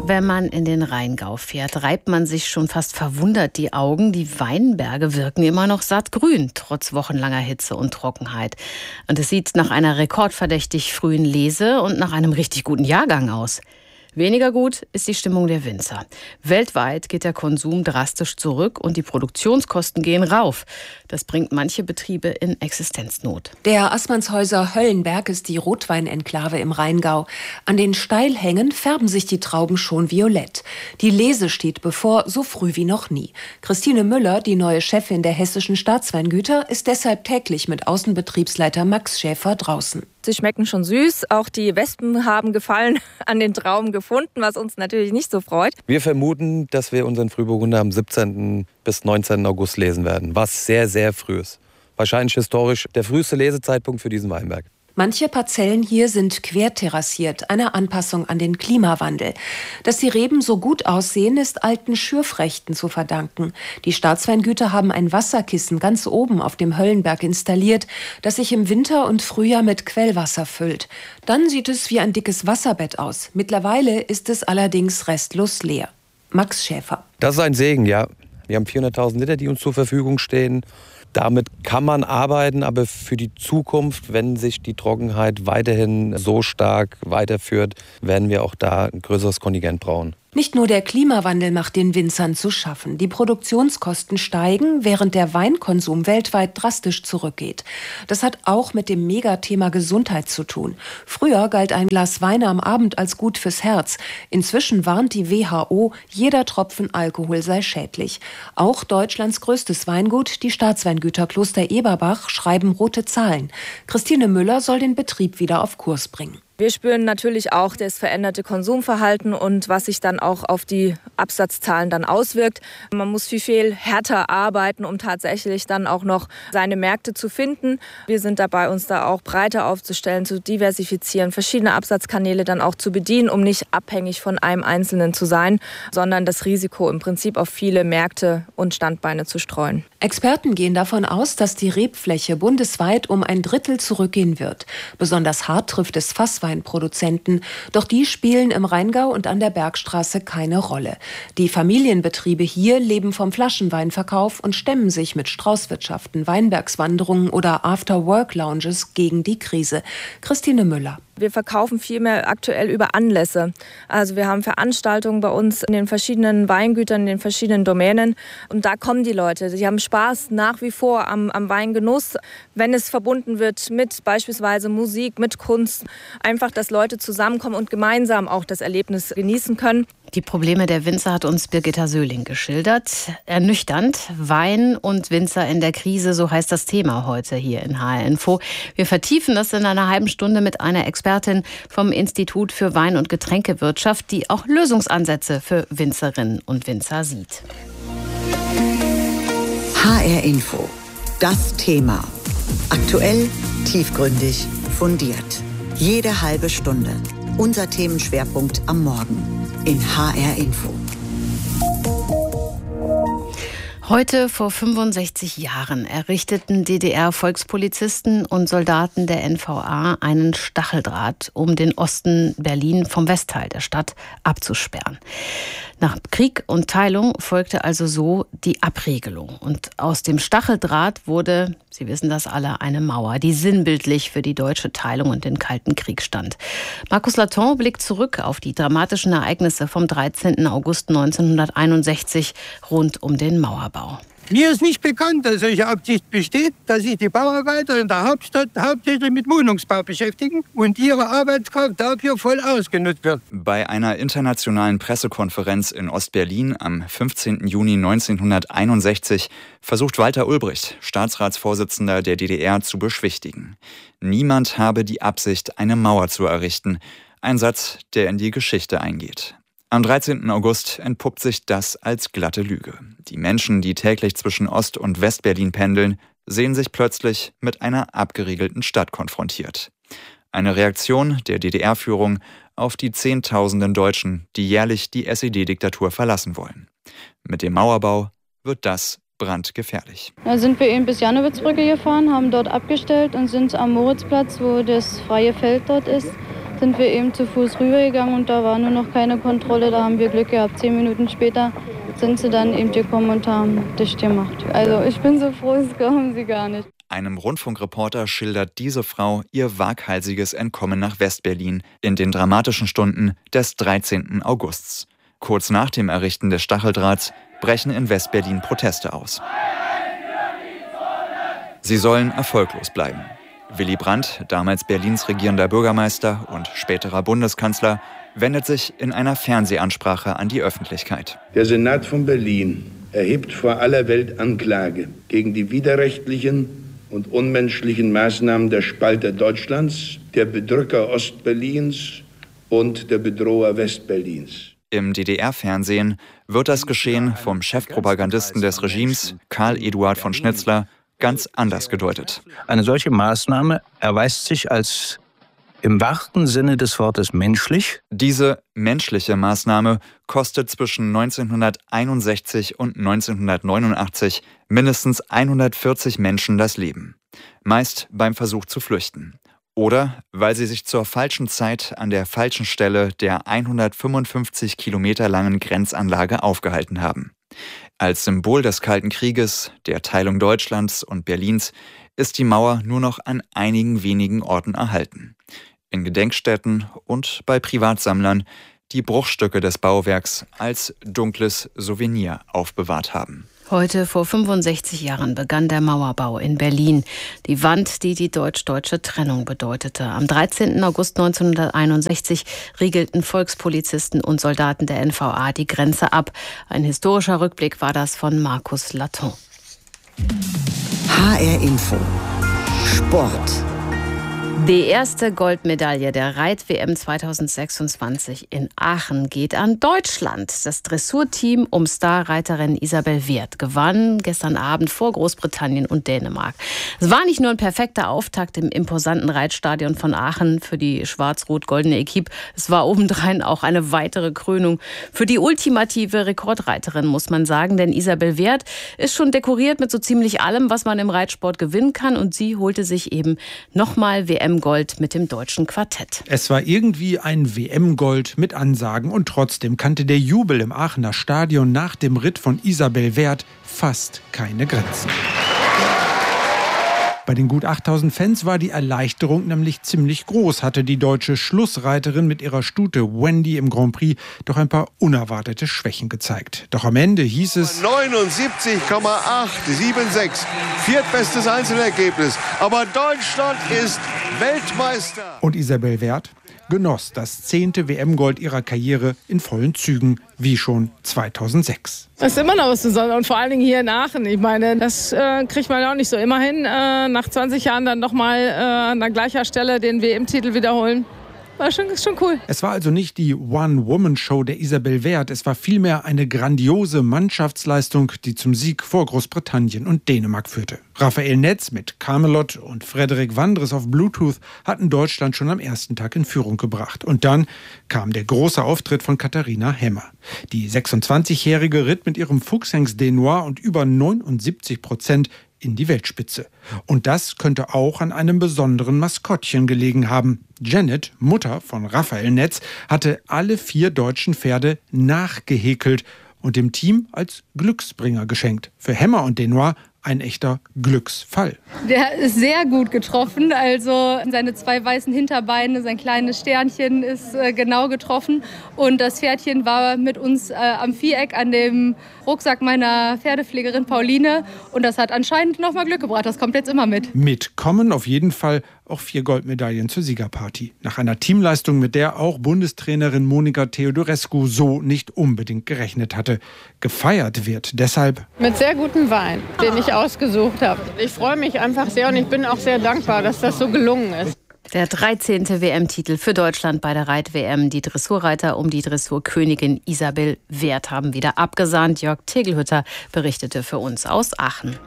Wenn man in den Rheingau fährt, reibt man sich schon fast verwundert die Augen. Die Weinberge wirken immer noch sattgrün, trotz wochenlanger Hitze und Trockenheit. Und es sieht nach einer rekordverdächtig frühen Lese und nach einem richtig guten Jahrgang aus. Weniger gut ist die Stimmung der Winzer. Weltweit geht der Konsum drastisch zurück und die Produktionskosten gehen rauf. Das bringt manche Betriebe in Existenznot. Der Assmannshäuser Höllenberg ist die Rotweinenklave im Rheingau. An den Steilhängen färben sich die Trauben schon violett. Die Lese steht bevor, so früh wie noch nie. Christine Müller, die neue Chefin der hessischen Staatsweingüter, ist deshalb täglich mit Außenbetriebsleiter Max Schäfer draußen. Sie schmecken schon süß. Auch die Wespen haben Gefallen an den Trauben gefunden, was uns natürlich nicht so freut. Wir vermuten, dass wir unseren Frühburgunder am siebzehnten bis neunzehnten August lesen werden, was sehr, sehr früh ist. Wahrscheinlich historisch der früheste Lesezeitpunkt für diesen Weinberg. Manche Parzellen hier sind querterrassiert, eine Anpassung an den Klimawandel. Dass die Reben so gut aussehen, ist alten Schürfrechten zu verdanken. Die Staatsweingüter haben ein Wasserkissen ganz oben auf dem Höllenberg installiert, das sich im Winter und Frühjahr mit Quellwasser füllt. Dann sieht es wie ein dickes Wasserbett aus. Mittlerweile ist es allerdings restlos leer. Max Schäfer. Das ist ein Segen, ja. Wir haben vierhunderttausend Liter, die uns zur Verfügung stehen. Damit kann man arbeiten, aber für die Zukunft, wenn sich die Trockenheit weiterhin so stark weiterführt, werden wir auch da ein größeres Kontingent brauchen. Nicht nur der Klimawandel macht den Winzern zu schaffen. Die Produktionskosten steigen, während der Weinkonsum weltweit drastisch zurückgeht. Das hat auch mit dem Megathema Gesundheit zu tun. Früher galt ein Glas Wein am Abend als gut fürs Herz. Inzwischen warnt die W H O, jeder Tropfen Alkohol sei schädlich. Auch Deutschlands größtes Weingut, die Staatsweingüter Kloster Eberbach, schreiben rote Zahlen. Christine Müller soll den Betrieb wieder auf Kurs bringen. Wir spüren natürlich auch das veränderte Konsumverhalten und was sich dann auch auf die Absatzzahlen dann auswirkt. Man muss viel, viel härter arbeiten, um tatsächlich dann auch noch seine Märkte zu finden. Wir sind dabei, uns da auch breiter aufzustellen, zu diversifizieren, verschiedene Absatzkanäle dann auch zu bedienen, um nicht abhängig von einem Einzelnen zu sein, sondern das Risiko im Prinzip auf viele Märkte und Standbeine zu streuen. Experten gehen davon aus, dass die Rebfläche bundesweit um ein Drittel zurückgehen wird. Besonders hart trifft es Fassweinproduzenten. Doch die spielen im Rheingau und an der Bergstraße keine Rolle. Die Familienbetriebe hier leben vom Flaschenweinverkauf und stemmen sich mit Straußwirtschaften, Weinbergswanderungen oder After-Work-Lounges gegen die Krise. Christine Müller. Wir verkaufen viel mehr aktuell über Anlässe. Also wir haben Veranstaltungen bei uns in den verschiedenen Weingütern, in den verschiedenen Domänen. Und da kommen die Leute. Sie haben Spaß nach wie vor am, am Weingenuss, wenn es verbunden wird mit beispielsweise Musik, mit Kunst. Einfach, dass Leute zusammenkommen und gemeinsam auch das Erlebnis genießen können. Die Probleme der Winzer hat uns Birgitta Söhling geschildert. Ernüchternd, Wein und Winzer in der Krise, so heißt das Thema heute hier in H R Info. Wir vertiefen das in einer halben Stunde mit einer Expertin vom Institut für Wein- und Getränkewirtschaft, die auch Lösungsansätze für Winzerinnen und Winzer sieht. H R Info. Das Thema. Aktuell, tiefgründig, fundiert. Jede halbe Stunde. Unser Themenschwerpunkt am Morgen in H R Info. Heute vor fünfundsechzig Jahren errichteten D D R-Volkspolizisten und Soldaten der N V A einen Stacheldraht, um den Osten Berlin vom Westteil der Stadt abzusperren. Nach Krieg und Teilung folgte also so die Abriegelung. Und aus dem Stacheldraht wurde, Sie wissen das alle, eine Mauer, die sinnbildlich für die deutsche Teilung und den Kalten Krieg stand. Markus Laton blickt zurück auf die dramatischen Ereignisse vom dreizehnten August neunzehnhunderteinundsechzig rund um den Mauerbau. Mir ist nicht bekannt, dass solche Absicht besteht, dass sich die Bauarbeiter in der Hauptstadt hauptsächlich mit Wohnungsbau beschäftigen und ihre Arbeitskraft dafür voll ausgenutzt wird. Bei einer internationalen Pressekonferenz in Ostberlin am fünfzehnten Juni neunzehnhunderteinundsechzig versucht Walter Ulbricht, Staatsratsvorsitzender der D D R, zu beschwichtigen. Niemand habe die Absicht, eine Mauer zu errichten. Ein Satz, der in die Geschichte eingeht. Am dreizehnten August entpuppt sich das als glatte Lüge. Die Menschen, die täglich zwischen Ost- und Westberlin pendeln, sehen sich plötzlich mit einer abgeriegelten Stadt konfrontiert. Eine Reaktion der D D R-Führung auf die Zehntausenden Deutschen, die jährlich die S E D-Diktatur verlassen wollen. Mit dem Mauerbau wird das brandgefährlich. Da sind wir eben bis Jannowitzbrücke gefahren, haben dort abgestellt und sind am Moritzplatz, wo das freie Feld dort ist, sind wir eben zu Fuß rübergegangen und da war nur noch keine Kontrolle. Da haben wir Glück gehabt. Zehn Minuten später sind sie dann eben gekommen und haben dicht gemacht. Also ich bin so froh, das glauben Sie gar nicht. Einem Rundfunkreporter schildert diese Frau ihr waghalsiges Entkommen nach Westberlin in den dramatischen Stunden des dreizehnten Augusts. Kurz nach dem Errichten des Stacheldrahts brechen in Westberlin Proteste aus. Sie sollen erfolglos bleiben. Willy Brandt, damals Berlins regierender Bürgermeister und späterer Bundeskanzler, wendet sich in einer Fernsehansprache an die Öffentlichkeit. Der Senat von Berlin erhebt vor aller Welt Anklage gegen die widerrechtlichen und unmenschlichen Maßnahmen der Spalter Deutschlands, der Bedrücker Ostberlins und der Bedroher Westberlins. Im D D R-Fernsehen wird das Geschehen vom Chefpropagandisten des Regimes, Karl Eduard von Schnitzler, ganz anders gedeutet. Eine solche Maßnahme erweist sich als im wahrsten Sinne des Wortes menschlich. Diese menschliche Maßnahme kostet zwischen neunzehnhunderteinundsechzig und neunzehnhundertneunundachtzig mindestens hundertvierzig Menschen das Leben. Meist beim Versuch zu flüchten. Oder weil sie sich zur falschen Zeit an der falschen Stelle der hundertfünfundfünfzig Kilometer langen Grenzanlage aufgehalten haben. Als Symbol des Kalten Krieges, der Teilung Deutschlands und Berlins, ist die Mauer nur noch an einigen wenigen Orten erhalten. In Gedenkstätten und bei Privatsammlern, die Bruchstücke des Bauwerks als dunkles Souvenir aufbewahrt haben. Heute vor fünfundsechzig Jahren begann der Mauerbau in Berlin. Die Wand, die die deutsch-deutsche Trennung bedeutete. Am dreizehnten August neunzehnhunderteinundsechzig riegelten Volkspolizisten und Soldaten der N V A die Grenze ab. Ein historischer Rückblick war das von Markus Laton. H R Info. Sport. Die erste Goldmedaille der Reit-W M zweitausendsechsundzwanzig in Aachen geht an Deutschland. Das Dressurteam um Starreiterin Isabel Wert gewann gestern Abend vor Großbritannien und Dänemark. Es war nicht nur ein perfekter Auftakt im imposanten Reitstadion von Aachen für die schwarz-rot-goldene Equipe. Es war obendrein auch eine weitere Krönung für die ultimative Rekordreiterin, muss man sagen. Denn Isabel Wert ist schon dekoriert mit so ziemlich allem, was man im Reitsport gewinnen kann. Und sie holte sich eben nochmal W M-Gold mit dem deutschen Quartett. Es war irgendwie ein W M-Gold mit Ansagen und trotzdem kannte der Jubel im Aachener Stadion nach dem Ritt von Isabel Wert fast keine Grenzen. Bei den gut achttausend Fans war die Erleichterung nämlich ziemlich groß, hatte die deutsche Schlussreiterin mit ihrer Stute Wendy im Grand Prix doch ein paar unerwartete Schwächen gezeigt. Doch am Ende hieß es neunundsiebzig Komma achthundertsechsundsiebzig, viertbestes Einzelergebnis. Aber Deutschland ist Weltmeister. Und Isabel Wert genoss das zehnte W M-Gold ihrer Karriere in vollen Zügen, wie schon zweitausendsechs. Das ist immer noch was Besonderes und vor allen Dingen hier in Aachen. Ich meine, das äh, kriegt man auch nicht so immer hin, äh, nach zwanzig Jahren dann nochmal äh, an der gleichen Stelle den W M-Titel wiederholen. War schon, ist schon cool. Es war also nicht die One-Woman-Show der Isabel Wert. Es war vielmehr eine grandiose Mannschaftsleistung, die zum Sieg vor Großbritannien und Dänemark führte. Raphael Netz mit Camelot und Frederik Wandres auf Bluetooth hatten Deutschland schon am ersten Tag in Führung gebracht. Und dann kam der große Auftritt von Katharina Hemmer. Die sechsundzwanzigjährige ritt mit ihrem Fuchshengst Denoir und über neunundsiebzig Prozent in die Weltspitze. Und das könnte auch an einem besonderen Maskottchen gelegen haben. Janet, Mutter von Raphael Netz, hatte alle vier deutschen Pferde nachgehäkelt und dem Team als Glücksbringer geschenkt. Für Hemmer und Denoir ein echter Glücksfall. Der ist sehr gut getroffen. Also seine zwei weißen Hinterbeine, sein kleines Sternchen ist äh, genau getroffen. Und das Pferdchen war mit uns äh, am Viereck an dem Rucksack meiner Pferdepflegerin Pauline. Und das hat anscheinend noch mal Glück gebracht. Das kommt jetzt immer mit. Mitkommen auf jeden Fall auch vier Goldmedaillen zur Siegerparty. Nach einer Teamleistung, mit der auch Bundestrainerin Monika Theodorescu so nicht unbedingt gerechnet hatte. Gefeiert wird deshalb mit sehr gutem Wein, den ich ausgesucht habe. Ich freue mich einfach sehr und ich bin auch sehr dankbar, dass das so gelungen ist. Der dreizehnte W M-Titel für Deutschland bei der Reit-W M. Die Dressurreiter um die Dressurkönigin Isabel Wert haben wieder abgesahnt. Jörg Tegelhütter berichtete für uns aus Aachen.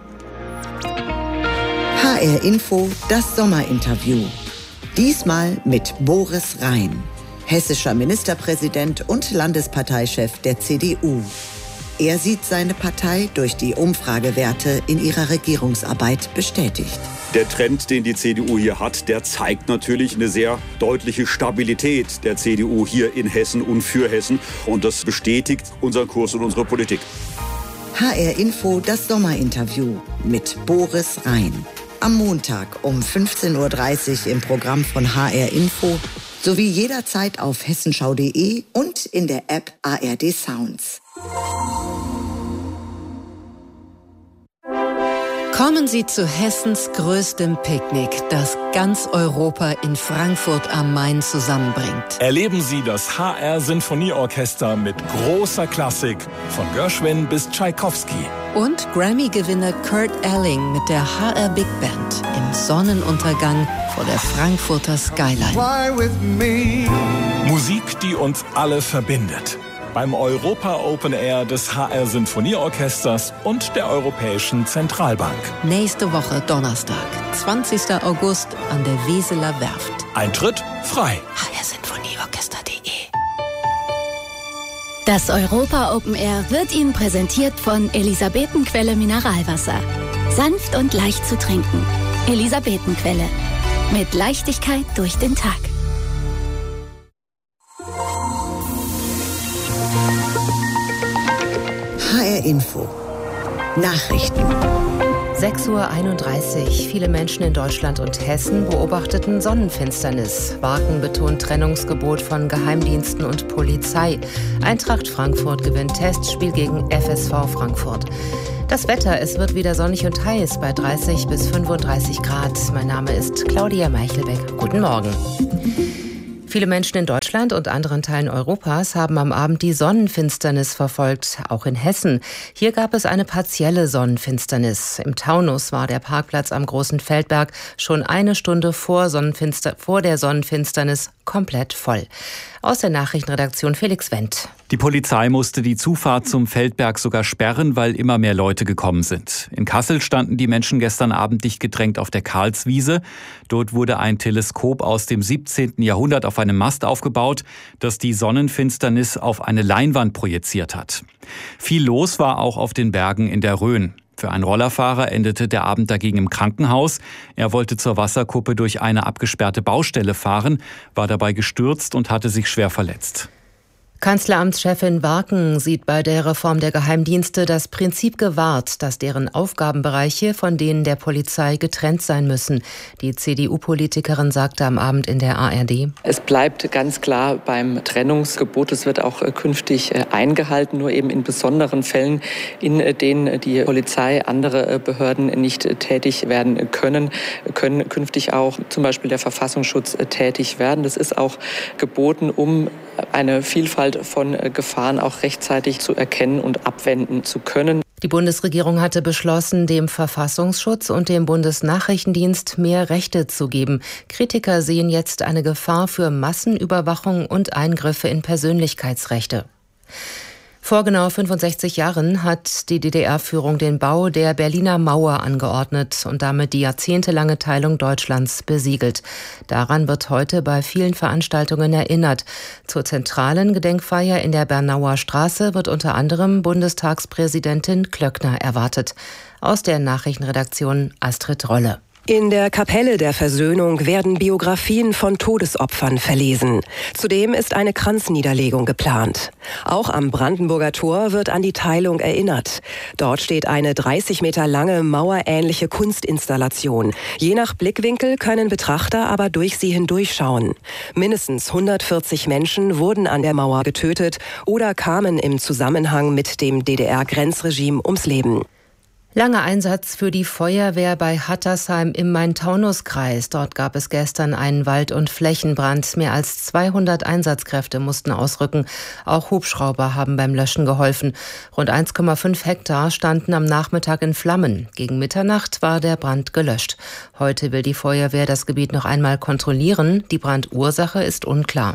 H R Info, das Sommerinterview. Diesmal mit Boris Rhein, hessischer Ministerpräsident und Landesparteichef der C D U. Er sieht seine Partei durch die Umfragewerte in ihrer Regierungsarbeit bestätigt. Der Trend, den die C D U hier hat, der zeigt natürlich eine sehr deutliche Stabilität der C D U hier in Hessen und für Hessen. Und das bestätigt unseren Kurs und unsere Politik. H R Info, das Sommerinterview mit Boris Rhein. Am Montag um fünfzehn Uhr dreißig im Programm von H R Info sowie jederzeit auf hessenschau punkt de und in der App A R D Sounds. Kommen Sie zu Hessens größtem Picknick, das ganz Europa in Frankfurt am Main zusammenbringt. Erleben Sie das H R Sinfonieorchester mit großer Klassik, von Gershwin bis Tschaikowski. Und Grammy-Gewinner Kurt Elling mit der H R Big Band im Sonnenuntergang vor der Frankfurter Skyline. Musik, die uns alle verbindet. Beim Europa Open Air des H R Sinfonieorchesters und der Europäischen Zentralbank. Nächste Woche Donnerstag, zwanzigster August an der Weseler Werft. Eintritt frei. H R Sinfonieorchester punkt de. Das Europa Open Air wird Ihnen präsentiert von Elisabetenquelle Mineralwasser. Sanft und leicht zu trinken. Elisabetenquelle. Mit Leichtigkeit durch den Tag. H R Info. Nachrichten. sechs Uhr einunddreißig. Viele Menschen in Deutschland und Hessen beobachteten Sonnenfinsternis. Wagen betont Trennungsgebot von Geheimdiensten und Polizei. Eintracht Frankfurt gewinnt Testspiel gegen F S V Frankfurt. Das Wetter, es wird wieder sonnig und heiß bei dreißig bis fünfunddreißig Grad. Mein Name ist Claudia Meichelbeck. Guten Morgen. Viele Menschen in Deutschland und anderen Teilen Europas haben am Abend die Sonnenfinsternis verfolgt, auch in Hessen. Hier gab es eine partielle Sonnenfinsternis. Im Taunus war der Parkplatz am Großen Feldberg schon eine Stunde vor, Sonnenfinster- vor der Sonnenfinsternis komplett voll. Aus der Nachrichtenredaktion Felix Wendt. Die Polizei musste die Zufahrt zum Feldberg sogar sperren, weil immer mehr Leute gekommen sind. In Kassel standen die Menschen gestern Abend dicht gedrängt auf der Karlswiese. Dort wurde ein Teleskop aus dem siebzehnten Jahrhundert auf einem Mast aufgebaut, das die Sonnenfinsternis auf eine Leinwand projiziert hat. Viel los war auch auf den Bergen in der Rhön. Für einen Rollerfahrer endete der Abend dagegen im Krankenhaus. Er wollte zur Wasserkuppe durch eine abgesperrte Baustelle fahren, war dabei gestürzt und hatte sich schwer verletzt. Kanzleramtschefin Warken sieht bei der Reform der Geheimdienste das Prinzip gewahrt, dass deren Aufgabenbereiche von denen der Polizei getrennt sein müssen. Die C D U-Politikerin sagte am Abend in der A R D: Es bleibt ganz klar beim Trennungsgebot. Es wird auch künftig eingehalten, nur eben in besonderen Fällen, in denen die Polizei, andere Behörden nicht tätig werden können, können künftig auch zum Beispiel der Verfassungsschutz tätig werden. Das ist auch geboten, um eine Vielfalt von Gefahren auch rechtzeitig zu erkennen und abwenden zu können. Die Bundesregierung hatte beschlossen, dem Verfassungsschutz und dem Bundesnachrichtendienst mehr Rechte zu geben. Kritiker sehen jetzt eine Gefahr für Massenüberwachung und Eingriffe in Persönlichkeitsrechte. Vor genau fünfundsechzig Jahren hat die D D R-Führung den Bau der Berliner Mauer angeordnet und damit die jahrzehntelange Teilung Deutschlands besiegelt. Daran wird heute bei vielen Veranstaltungen erinnert. Zur zentralen Gedenkfeier in der Bernauer Straße wird unter anderem Bundestagspräsidentin Klöckner erwartet. Aus der Nachrichtenredaktion Astrid Rolle. In der Kapelle der Versöhnung werden Biografien von Todesopfern verlesen. Zudem ist eine Kranzniederlegung geplant. Auch am Brandenburger Tor wird an die Teilung erinnert. Dort steht eine dreißig Meter lange mauerähnliche Kunstinstallation. Je nach Blickwinkel können Betrachter aber durch sie hindurchschauen. Mindestens hundertvierzig Menschen wurden an der Mauer getötet oder kamen im Zusammenhang mit dem D D R-Grenzregime ums Leben. Langer Einsatz für die Feuerwehr bei Hattersheim im Main-Taunus-Kreis. Dort gab es gestern einen Wald- und Flächenbrand. Mehr als zweihundert Einsatzkräfte mussten ausrücken. Auch Hubschrauber haben beim Löschen geholfen. Rund eins Komma fünf Hektar standen am Nachmittag in Flammen. Gegen Mitternacht war der Brand gelöscht. Heute will die Feuerwehr das Gebiet noch einmal kontrollieren. Die Brandursache ist unklar.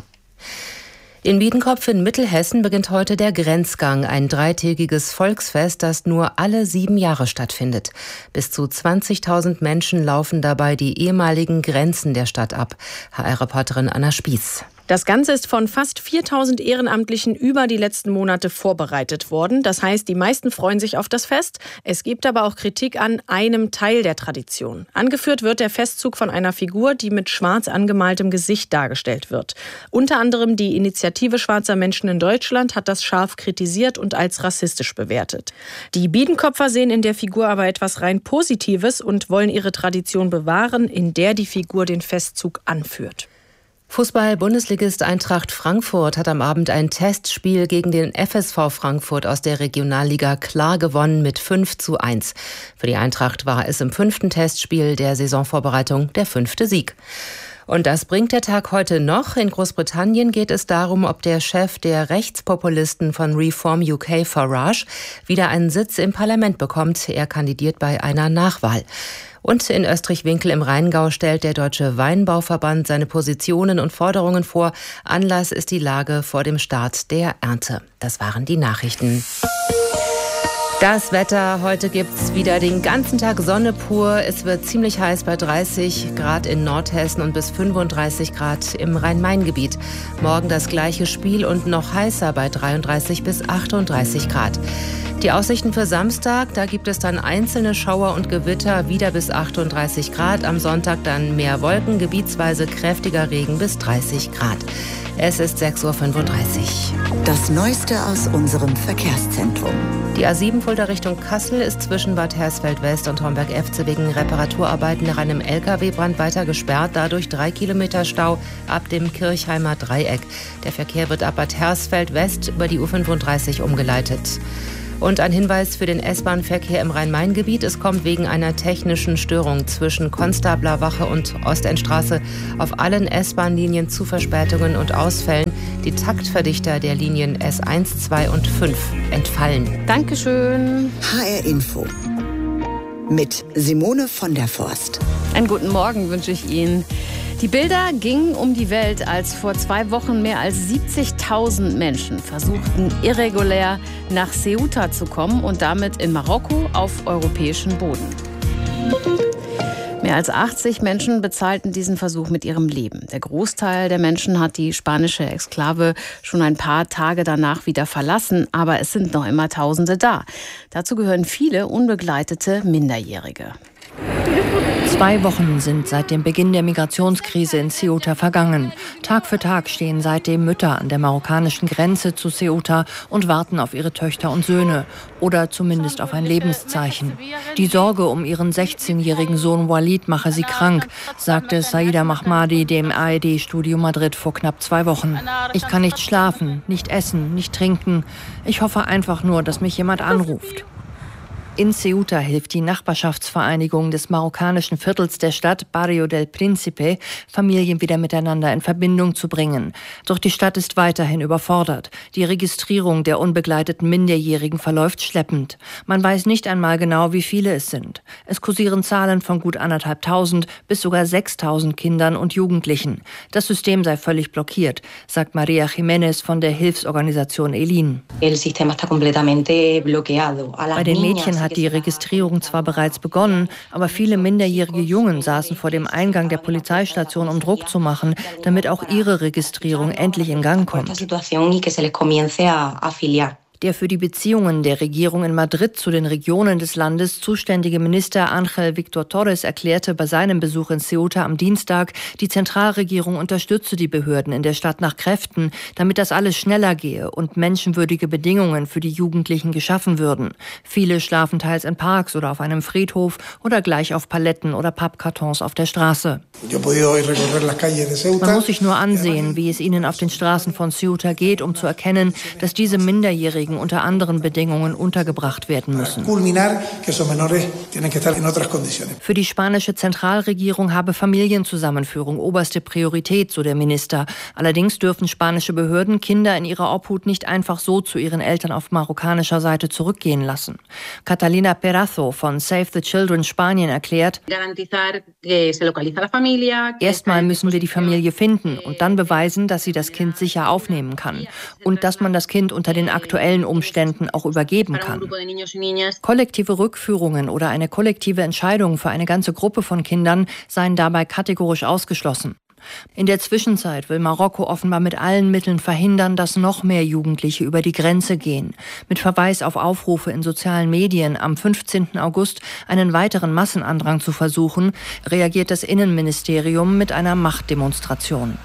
In Biedenkopf in Mittelhessen beginnt heute der Grenzgang, ein dreitägiges Volksfest, das nur alle sieben Jahre stattfindet. Bis zu zwanzigtausend Menschen laufen dabei die ehemaligen Grenzen der Stadt ab. H R-Reporterin Anna Spieß. Das Ganze ist von fast viertausend Ehrenamtlichen über die letzten Monate vorbereitet worden. Das heißt, die meisten freuen sich auf das Fest. Es gibt aber auch Kritik an einem Teil der Tradition. Angeführt wird der Festzug von einer Figur, die mit schwarz angemaltem Gesicht dargestellt wird. Unter anderem die Initiative Schwarzer Menschen in Deutschland hat das scharf kritisiert und als rassistisch bewertet. Die Biedenkopfer sehen in der Figur aber etwas rein Positives und wollen ihre Tradition bewahren, in der die Figur den Festzug anführt. Fußball-Bundesligist Eintracht Frankfurt hat am Abend ein Testspiel gegen den F S V Frankfurt aus der Regionalliga klar gewonnen mit fünf zu eins. Für die Eintracht war es im fünften Testspiel der Saisonvorbereitung der fünfte Sieg. Und das bringt der Tag heute noch. In Großbritannien geht es darum, ob der Chef der Rechtspopulisten von Reform U K, Farage, wieder einen Sitz im Parlament bekommt. Er kandidiert bei einer Nachwahl. Und in Österreich-Winkel im Rheingau stellt der Deutsche Weinbauverband seine Positionen und Forderungen vor. Anlass ist die Lage vor dem Start der Ernte. Das waren die Nachrichten. Das Wetter, heute gibt's wieder den ganzen Tag Sonne pur. Es wird ziemlich heiß bei dreißig Grad in Nordhessen und bis fünfunddreißig Grad im Rhein-Main-Gebiet. Morgen das gleiche Spiel und noch heißer bei dreiunddreißig bis achtunddreißig Grad. Die Aussichten für Samstag, da gibt es dann einzelne Schauer und Gewitter, wieder bis achtunddreißig Grad. Am Sonntag dann mehr Wolken, gebietsweise kräftiger Regen bis dreißig Grad. Es ist sechs Uhr fünfunddreißig. Das Neueste aus unserem Verkehrszentrum. Die A sieben Fulda Richtung Kassel ist zwischen Bad Hersfeld-West und Homberg-Efze wegen Reparaturarbeiten nach einem L K W-Brand weiter gesperrt. Dadurch drei Kilometer Stau ab dem Kirchheimer Dreieck. Der Verkehr wird ab Bad Hersfeld-West über die U fünfunddreißig umgeleitet. Und ein Hinweis für den S-Bahn-Verkehr im Rhein-Main-Gebiet. Es kommt wegen einer technischen Störung zwischen Konstablerwache und Ostendstraße auf allen S-Bahn-Linien zu Verspätungen und Ausfällen. Die Taktverdichter der Linien S eins, zwei und fünf entfallen. Dankeschön. H R Info mit Simone von der Forst. Einen guten Morgen wünsche ich Ihnen. Die Bilder gingen um die Welt, als vor zwei Wochen mehr als siebzigtausend Menschen versuchten, irregulär nach Ceuta zu kommen und damit in Marokko auf europäischen Boden. Mehr als achtzig Menschen bezahlten diesen Versuch mit ihrem Leben. Der Großteil der Menschen hat die spanische Exklave schon ein paar Tage danach wieder verlassen, aber es sind noch immer Tausende da. Dazu gehören viele unbegleitete Minderjährige. Zwei Wochen sind seit dem Beginn der Migrationskrise in Ceuta vergangen. Tag für Tag stehen seitdem Mütter an der marokkanischen Grenze zu Ceuta und warten auf ihre Töchter und Söhne oder zumindest auf ein Lebenszeichen. Die Sorge um ihren sechzehnjährigen Sohn Walid mache sie krank, sagte Saida Mahmadi dem A R D-Studio Madrid vor knapp zwei Wochen. Ich kann nicht schlafen, nicht essen, nicht trinken. Ich hoffe einfach nur, dass mich jemand anruft. In Ceuta hilft die Nachbarschaftsvereinigung des marokkanischen Viertels der Stadt Barrio del Príncipe, Familien wieder miteinander in Verbindung zu bringen. Doch die Stadt ist weiterhin überfordert. Die Registrierung der unbegleiteten Minderjährigen verläuft schleppend. Man weiß nicht einmal genau, wie viele es sind. Es kursieren Zahlen von gut anderthalbtausend bis sogar sechstausend Kindern und Jugendlichen. Das System sei völlig blockiert, sagt Maria Jiménez von der Hilfsorganisation Elin. Bei den Mädchen hat die Registrierung zwar bereits begonnen, aber viele minderjährige Jungen saßen vor dem Eingang der Polizeistation, um Druck zu machen, damit auch ihre Registrierung endlich in Gang kommt. Der für die Beziehungen der Regierung in Madrid zu den Regionen des Landes zuständige Minister Ángel Víctor Torres erklärte bei seinem Besuch in Ceuta am Dienstag, die Zentralregierung unterstütze die Behörden in der Stadt nach Kräften, damit das alles schneller gehe und menschenwürdige Bedingungen für die Jugendlichen geschaffen würden. Viele schlafen teils in Parks oder auf einem Friedhof oder gleich auf Paletten oder Pappkartons auf der Straße. Man muss sich nur ansehen, wie es ihnen auf den Straßen von Ceuta geht, um zu erkennen, dass diese Minderjährigen unter anderen Bedingungen untergebracht werden müssen. Für die spanische Zentralregierung habe Familienzusammenführung oberste Priorität, so der Minister. Allerdings dürfen spanische Behörden Kinder in ihrer Obhut nicht einfach so zu ihren Eltern auf marokkanischer Seite zurückgehen lassen. Catalina Perazo von Save the Children Spanien erklärt, erstmal müssen wir die Familie finden und dann beweisen, dass sie das Kind sicher aufnehmen kann und dass man das Kind unter den aktuellen Umständen auch übergeben kann. Kollektive Rückführungen oder eine kollektive Entscheidung für eine ganze Gruppe von Kindern seien dabei kategorisch ausgeschlossen. In der Zwischenzeit will Marokko offenbar mit allen Mitteln verhindern, dass noch mehr Jugendliche über die Grenze gehen. Mit Verweis auf Aufrufe in sozialen Medien, am fünfzehnten August einen weiteren Massenandrang zu versuchen, reagiert das Innenministerium mit einer Machtdemonstration.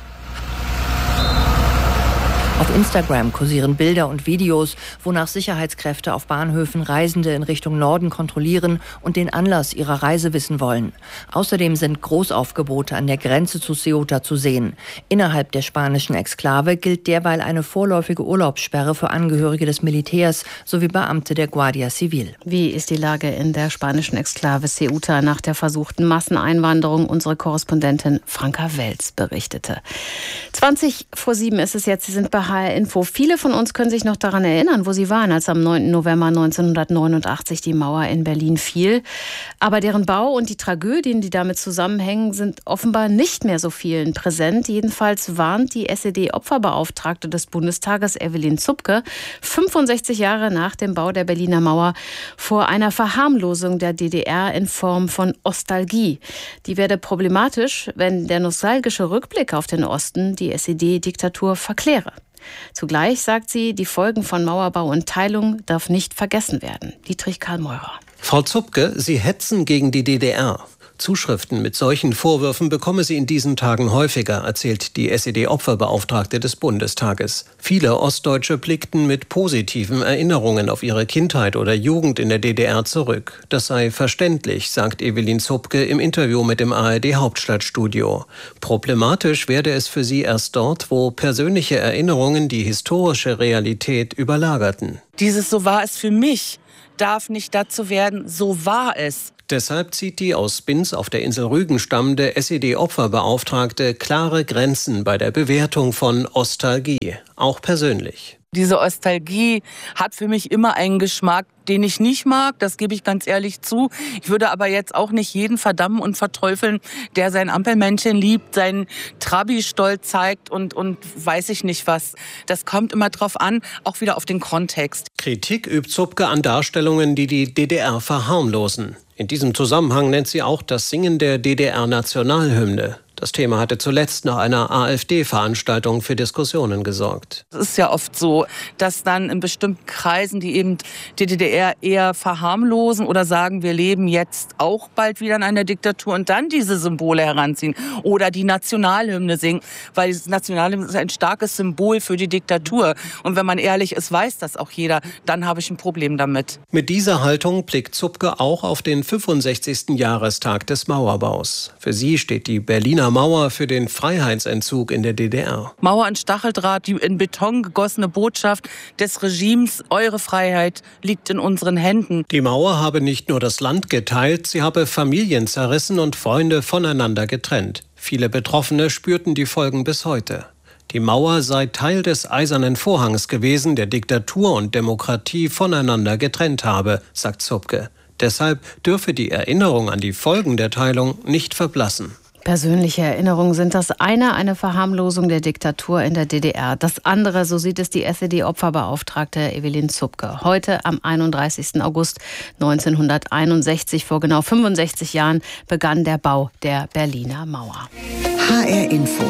Auf Instagram kursieren Bilder und Videos, wonach Sicherheitskräfte auf Bahnhöfen Reisende in Richtung Norden kontrollieren und den Anlass ihrer Reise wissen wollen. Außerdem sind Großaufgebote an der Grenze zu Ceuta zu sehen. Innerhalb der spanischen Exklave gilt derweil eine vorläufige Urlaubssperre für Angehörige des Militärs sowie Beamte der Guardia Civil. Wie ist die Lage in der spanischen Exklave Ceuta nach der versuchten Masseneinwanderung? Unsere Korrespondentin Franka Welz berichtete. zwanzig vor sieben ist es jetzt, Sie sind bei H R Info. Viele von uns können sich noch daran erinnern, wo sie waren, als am neunten November neunzehnhundertneunundachtzig die Mauer in Berlin fiel. Aber deren Bau und die Tragödien, die damit zusammenhängen, sind offenbar nicht mehr so vielen präsent. Jedenfalls warnt die S E D-Opferbeauftragte des Bundestages, Evelyn Zupke, fünfundsechzig Jahre nach dem Bau der Berliner Mauer, vor einer Verharmlosung der D D R in Form von Ostalgie. Die werde problematisch, wenn der nostalgische Rückblick auf den Osten die S E D-Diktatur verkläre. Zugleich sagt sie, die Folgen von Mauerbau und Teilung darf nicht vergessen werden. Dietrich Karl Meurer. Frau Zupke, Sie hetzen gegen die D D R. Zuschriften mit solchen Vorwürfen bekomme sie in diesen Tagen häufiger, erzählt die S E D-Opferbeauftragte des Bundestages. Viele Ostdeutsche blickten mit positiven Erinnerungen auf ihre Kindheit oder Jugend in der D D R zurück. Das sei verständlich, sagt Evelyn Zupke im Interview mit dem A R D-Hauptstadtstudio. Problematisch werde es für sie erst dort, wo persönliche Erinnerungen die historische Realität überlagerten. Dieses "So war es für mich" darf nicht dazu werden, "So war es". Deshalb zieht die aus Binz auf der Insel Rügen stammende S E D-Opferbeauftragte klare Grenzen bei der Bewertung von Ostalgie, auch persönlich. Diese Ostalgie hat für mich immer einen Geschmack, den ich nicht mag, das gebe ich ganz ehrlich zu. Ich würde aber jetzt auch nicht jeden verdammen und verteufeln, der sein Ampelmännchen liebt, seinen Trabi-Stolz zeigt und, und weiß ich nicht was. Das kommt immer drauf an, auch wieder auf den Kontext. Kritik übt Zupke an Darstellungen, die die D D R verharmlosen. In diesem Zusammenhang nennt sie auch das Singen der D D R-Nationalhymne. Das Thema hatte zuletzt nach einer AfD-Veranstaltung für Diskussionen gesorgt. Es ist ja oft so, dass dann in bestimmten Kreisen, die eben die D D R eher verharmlosen oder sagen, wir leben jetzt auch bald wieder in einer Diktatur und dann diese Symbole heranziehen oder die Nationalhymne singen, weil das Nationalhymne ist ein starkes Symbol für die Diktatur. Und wenn man ehrlich ist, weiß das auch jeder, dann habe ich ein Problem damit. Mit dieser Haltung blickt Zupke auch auf den fünfundsechzigsten Jahrestag des Mauerbaus. Für sie steht die Berliner Mauer für den Freiheitsentzug in der D D R. Mauer und Stacheldraht, die in Beton gegossene Botschaft des Regimes, eure Freiheit liegt in unseren Händen. Die Mauer habe nicht nur das Land geteilt, sie habe Familien zerrissen und Freunde voneinander getrennt. Viele Betroffene spürten die Folgen bis heute. Die Mauer sei Teil des Eisernen Vorhangs gewesen, der Diktatur und Demokratie voneinander getrennt habe, sagt Zupke. Deshalb dürfe die Erinnerung an die Folgen der Teilung nicht verblassen. Persönliche Erinnerungen sind das eine, eine Verharmlosung der Diktatur in der D D R. Das andere, so sieht es die S E D-Opferbeauftragte Evelyn Zupke. Heute, am einunddreißigsten August neunzehnhunderteinundsechzig, vor genau fünfundsechzig Jahren, begann der Bau der Berliner Mauer. H R Info.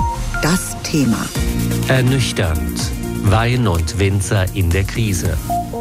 Das Thema. Ernüchternd. Wein und Winzer in der Krise.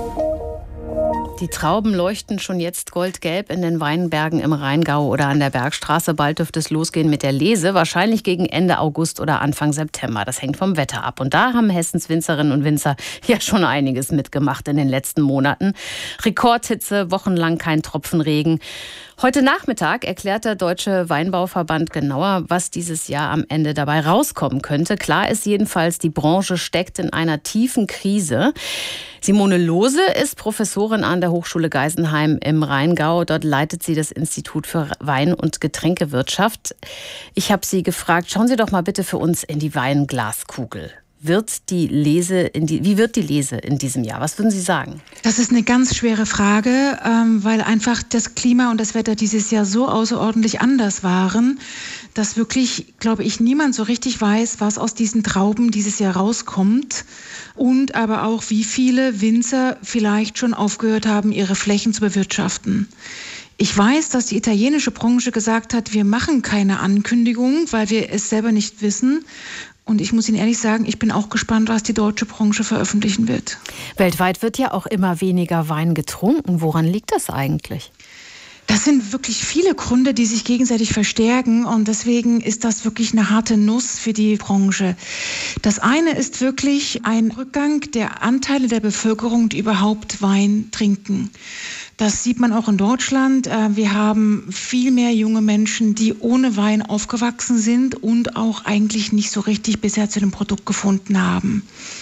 Die Trauben leuchten schon jetzt goldgelb in den Weinbergen im Rheingau oder an der Bergstraße. Bald dürfte es losgehen mit der Lese, wahrscheinlich gegen Ende August oder Anfang September. Das hängt vom Wetter ab. Und da haben Hessens Winzerinnen und Winzer ja schon einiges mitgemacht in den letzten Monaten. Rekordhitze, wochenlang kein Tropfen Regen. Heute Nachmittag erklärt der Deutsche Weinbauverband genauer, was dieses Jahr am Ende dabei rauskommen könnte. Klar ist jedenfalls, die Branche steckt in einer tiefen Krise. Simone Lohse ist Professorin an der Hochschule Geisenheim im Rheingau. Dort leitet sie das Institut für Wein- und Getränkewirtschaft. Ich habe sie gefragt, schauen Sie doch mal bitte für uns in die Weinglaskugel. Wird die Lese in die, wie wird die Lese in diesem Jahr? Was würden Sie sagen? Das ist eine ganz schwere Frage, ähm, weil einfach das Klima und das Wetter dieses Jahr so außerordentlich anders waren, dass wirklich, glaube ich, niemand so richtig weiß, was aus diesen Trauben dieses Jahr rauskommt. Und aber auch, wie viele Winzer vielleicht schon aufgehört haben, ihre Flächen zu bewirtschaften. Ich weiß, dass die italienische Branche gesagt hat, wir machen keine Ankündigung, weil wir es selber nicht wissen. Und ich muss Ihnen ehrlich sagen, ich bin auch gespannt, was die deutsche Branche veröffentlichen wird. Weltweit wird ja auch immer weniger Wein getrunken. Woran liegt das eigentlich? Das sind wirklich viele Gründe, die sich gegenseitig verstärken und deswegen ist das wirklich eine harte Nuss für die Branche. Das eine ist wirklich ein Rückgang der Anteile der Bevölkerung, die überhaupt Wein trinken. Das sieht man auch in Deutschland. Wir haben viel mehr junge Menschen, die ohne Wein aufgewachsen sind und auch eigentlich nicht so richtig bisher zu dem Produkt gefunden haben.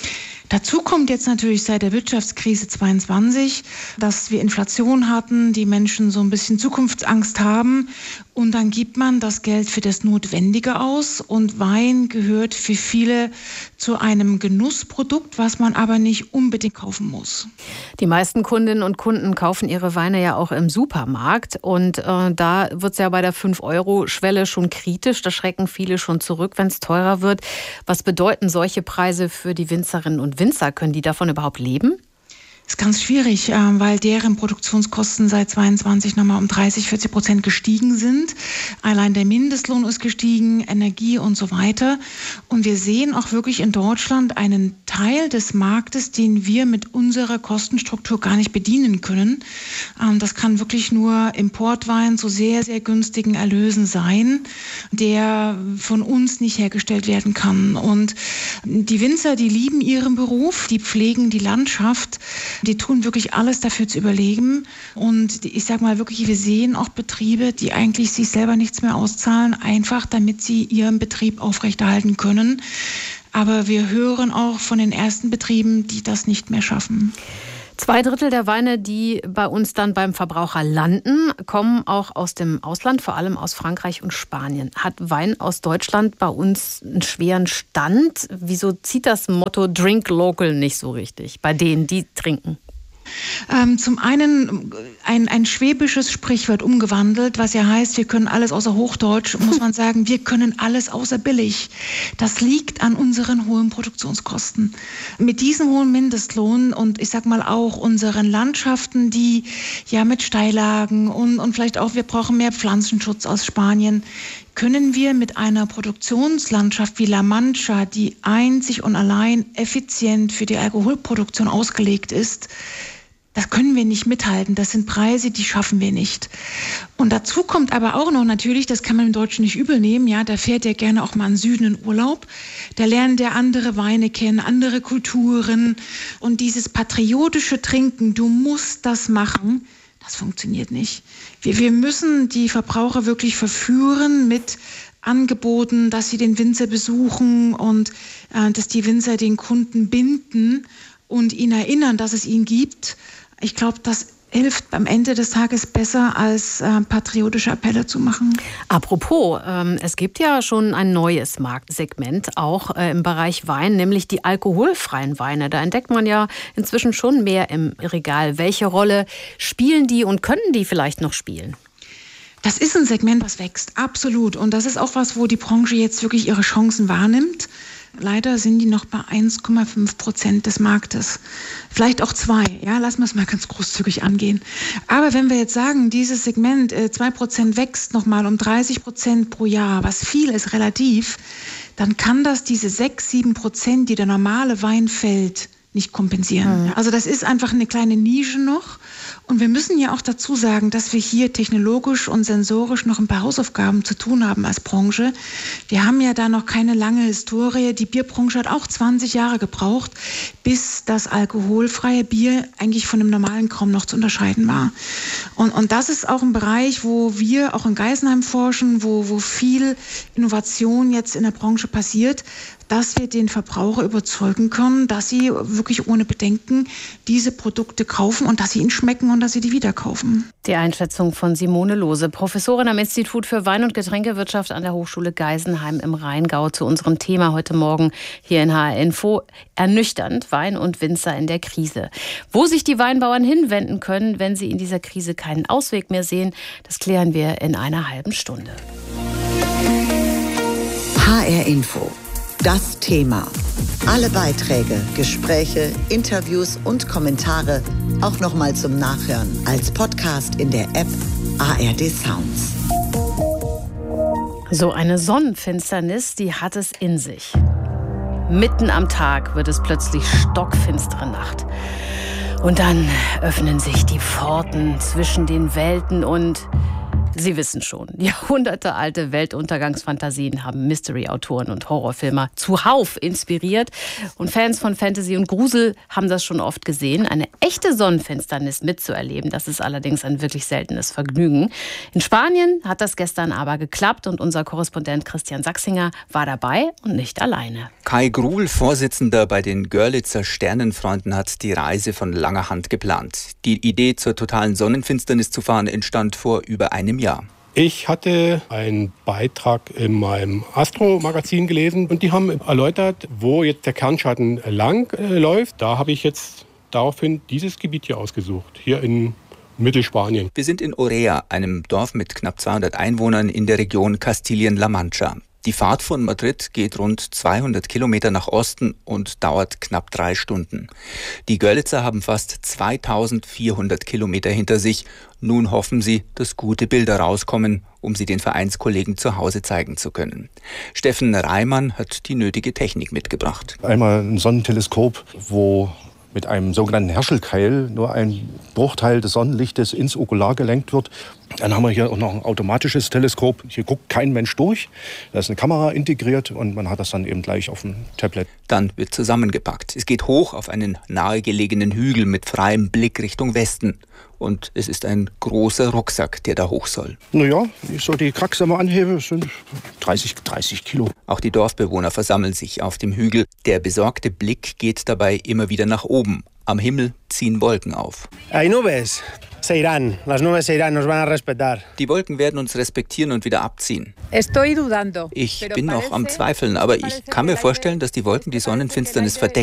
Dazu kommt jetzt natürlich seit der Wirtschaftskrise zweiundzwanzig, dass wir Inflation hatten, die Menschen so ein bisschen Zukunftsangst haben und dann gibt man das Geld für das Notwendige aus und Wein gehört für viele zu einem Genussprodukt, was man aber nicht unbedingt kaufen muss. Die meisten Kundinnen und Kunden kaufen ihre Weine ja auch im Supermarkt und äh, da wird es ja bei der fünf Euro Schwelle schon kritisch, da schrecken viele schon zurück, wenn es teurer wird. Was bedeuten solche Preise für die Winzerinnen und Winzer? Können die davon überhaupt leben? Das ist ganz schwierig, weil deren Produktionskosten seit zweiundzwanzig nochmal um dreißig, vierzig Prozent gestiegen sind. Allein der Mindestlohn ist gestiegen, Energie und so weiter. Und wir sehen auch wirklich in Deutschland einen Teil des Marktes, den wir mit unserer Kostenstruktur gar nicht bedienen können. Das kann wirklich nur Importwein zu sehr, sehr günstigen Erlösen sein, der von uns nicht hergestellt werden kann. Und die Winzer, die lieben ihren Beruf, die pflegen die Landschaft. Die tun wirklich alles dafür zu überleben und ich sage mal wirklich, wir sehen auch Betriebe, die eigentlich sich selber nichts mehr auszahlen, einfach damit sie ihren Betrieb aufrechterhalten können. Aber wir hören auch von den ersten Betrieben, die das nicht mehr schaffen. Zwei Drittel der Weine, die bei uns dann beim Verbraucher landen, kommen auch aus dem Ausland, vor allem aus Frankreich und Spanien. Hat Wein aus Deutschland bei uns einen schweren Stand? Wieso zieht das Motto Drink Local nicht so richtig bei denen, die trinken? Ähm, zum einen ein, ein schwäbisches Sprichwort umgewandelt, was ja heißt, wir können alles außer Hochdeutsch, muss man sagen, wir können alles außer billig. Das liegt an unseren hohen Produktionskosten. Mit diesem hohen Mindestlohn und ich sag mal auch unseren Landschaften, die ja mit Steillagen und, und vielleicht auch, wir brauchen mehr Pflanzenschutz aus Spanien, können wir mit einer Produktionslandschaft wie La Mancha, die einzig und allein effizient für die Alkoholproduktion ausgelegt ist, das können wir nicht mithalten. Das sind Preise, die schaffen wir nicht. Und dazu kommt aber auch noch natürlich, das kann man im Deutschen nicht übel nehmen, ja, da fährt er gerne auch mal in den Süden in Urlaub. Da lernt er andere Weine kennen, andere Kulturen. Und dieses patriotische Trinken, du musst das machen, das funktioniert nicht. Wir, wir müssen die Verbraucher wirklich verführen mit Angeboten, dass sie den Winzer besuchen und äh, dass die Winzer den Kunden binden und ihn erinnern, dass es ihn gibt. Ich glaube, das hilft am Ende des Tages besser, als äh, patriotische Appelle zu machen. Apropos, ähm, es gibt ja schon ein neues Marktsegment, auch äh, im Bereich Wein, nämlich die alkoholfreien Weine. Da entdeckt man ja inzwischen schon mehr im Regal. Welche Rolle spielen die und können die vielleicht noch spielen? Das ist ein Segment, was wächst, absolut. Und das ist auch was, wo die Branche jetzt wirklich ihre Chancen wahrnimmt. Leider sind die noch bei eins Komma fünf Prozent des Marktes. Vielleicht auch zwei, ja, lassen wir es mal ganz großzügig angehen. Aber wenn wir jetzt sagen, dieses Segment äh, zwei Prozent wächst nochmal um dreißig Prozent pro Jahr, was viel ist relativ, dann kann das diese sechs, sieben Prozent, die der normale Wein fällt, nicht kompensieren. Mhm. Also das ist einfach eine kleine Nische noch. Und wir müssen ja auch dazu sagen, dass wir hier technologisch und sensorisch noch ein paar Hausaufgaben zu tun haben als Branche. Wir haben ja da noch keine lange Historie. Die Bierbranche hat auch zwanzig Jahre gebraucht, bis das alkoholfreie Bier eigentlich von dem normalen kaum noch zu unterscheiden war. Und, und das ist auch ein Bereich, wo wir auch in Geisenheim forschen, wo, wo viel Innovation jetzt in der Branche passiert, dass wir den Verbraucher überzeugen können, dass sie wirklich ohne Bedenken diese Produkte kaufen und dass sie ihnen schmecken und dass sie die wieder kaufen. Die Einschätzung von Simone Lohse, Professorin am Institut für Wein- und Getränkewirtschaft an der Hochschule Geisenheim im Rheingau, zu unserem Thema heute Morgen hier in H R Info. Ernüchternd, Wein und Winzer in der Krise. Wo sich die Weinbauern hinwenden können, wenn sie in dieser Krise keinen Ausweg mehr sehen, das klären wir in einer halben Stunde. H R Info. Das Thema. Alle Beiträge, Gespräche, Interviews und Kommentare auch nochmal zum Nachhören als Podcast in der App A R D Sounds. So eine Sonnenfinsternis, die hat es in sich. Mitten am Tag wird es plötzlich stockfinstere Nacht. Und dann öffnen sich die Pforten zwischen den Welten und Sie wissen schon, jahrhundertealte Weltuntergangsfantasien haben Mystery-Autoren und Horrorfilmer zuhauf inspiriert. Und Fans von Fantasy und Grusel haben das schon oft gesehen. Eine echte Sonnenfinsternis mitzuerleben, das ist allerdings ein wirklich seltenes Vergnügen. In Spanien hat das gestern aber geklappt und unser Korrespondent Christian Sachsinger war dabei und nicht alleine. Kai Gruhl, Vorsitzender bei den Görlitzer Sternenfreunden, hat die Reise von langer Hand geplant. Die Idee, zur totalen Sonnenfinsternis zu fahren, entstand vor über einem Jahr. Ich hatte einen Beitrag in meinem Astro-Magazin gelesen und die haben erläutert, wo jetzt der Kernschatten lang äh, läuft. Da habe ich jetzt daraufhin dieses Gebiet hier ausgesucht, hier in Mittelspanien. Wir sind in Orea, einem Dorf mit knapp zweihundert Einwohnern in der Region Kastilien-La Mancha. Die Fahrt von Madrid geht rund zweihundert Kilometer nach Osten und dauert knapp drei Stunden. Die Görlitzer haben fast zweitausendvierhundert Kilometer hinter sich. Nun hoffen sie, dass gute Bilder rauskommen, um sie den Vereinskollegen zu Hause zeigen zu können. Steffen Reimann hat die nötige Technik mitgebracht. Einmal ein Sonnenteleskop, wo mit einem sogenannten Herschel-Keil nur ein Bruchteil des Sonnenlichtes ins Okular gelenkt wird. Dann haben wir hier auch noch ein automatisches Teleskop. Hier guckt kein Mensch durch. Da ist eine Kamera integriert und man hat das dann eben gleich auf dem Tablet. Dann wird zusammengepackt. Es geht hoch auf einen nahegelegenen Hügel mit freiem Blick Richtung Westen. Und es ist ein großer Rucksack, der da hoch soll. Naja, wenn ich so die Kraxe mal anhebe, sind dreißig, dreißig Kilo. Auch die Dorfbewohner versammeln sich auf dem Hügel. Der besorgte Blick geht dabei immer wieder nach oben. Am Himmel ziehen Wolken auf. Hay nubes. Se irán. Las nubes se irán. Nos van a respetar. Die Wolken werden uns respektieren und wieder abziehen. Estoy dudando. Ich bin noch am Zweifeln, aber ich kann mir vorstellen, dass die Wolken die Sonnenfinsternis verdecken.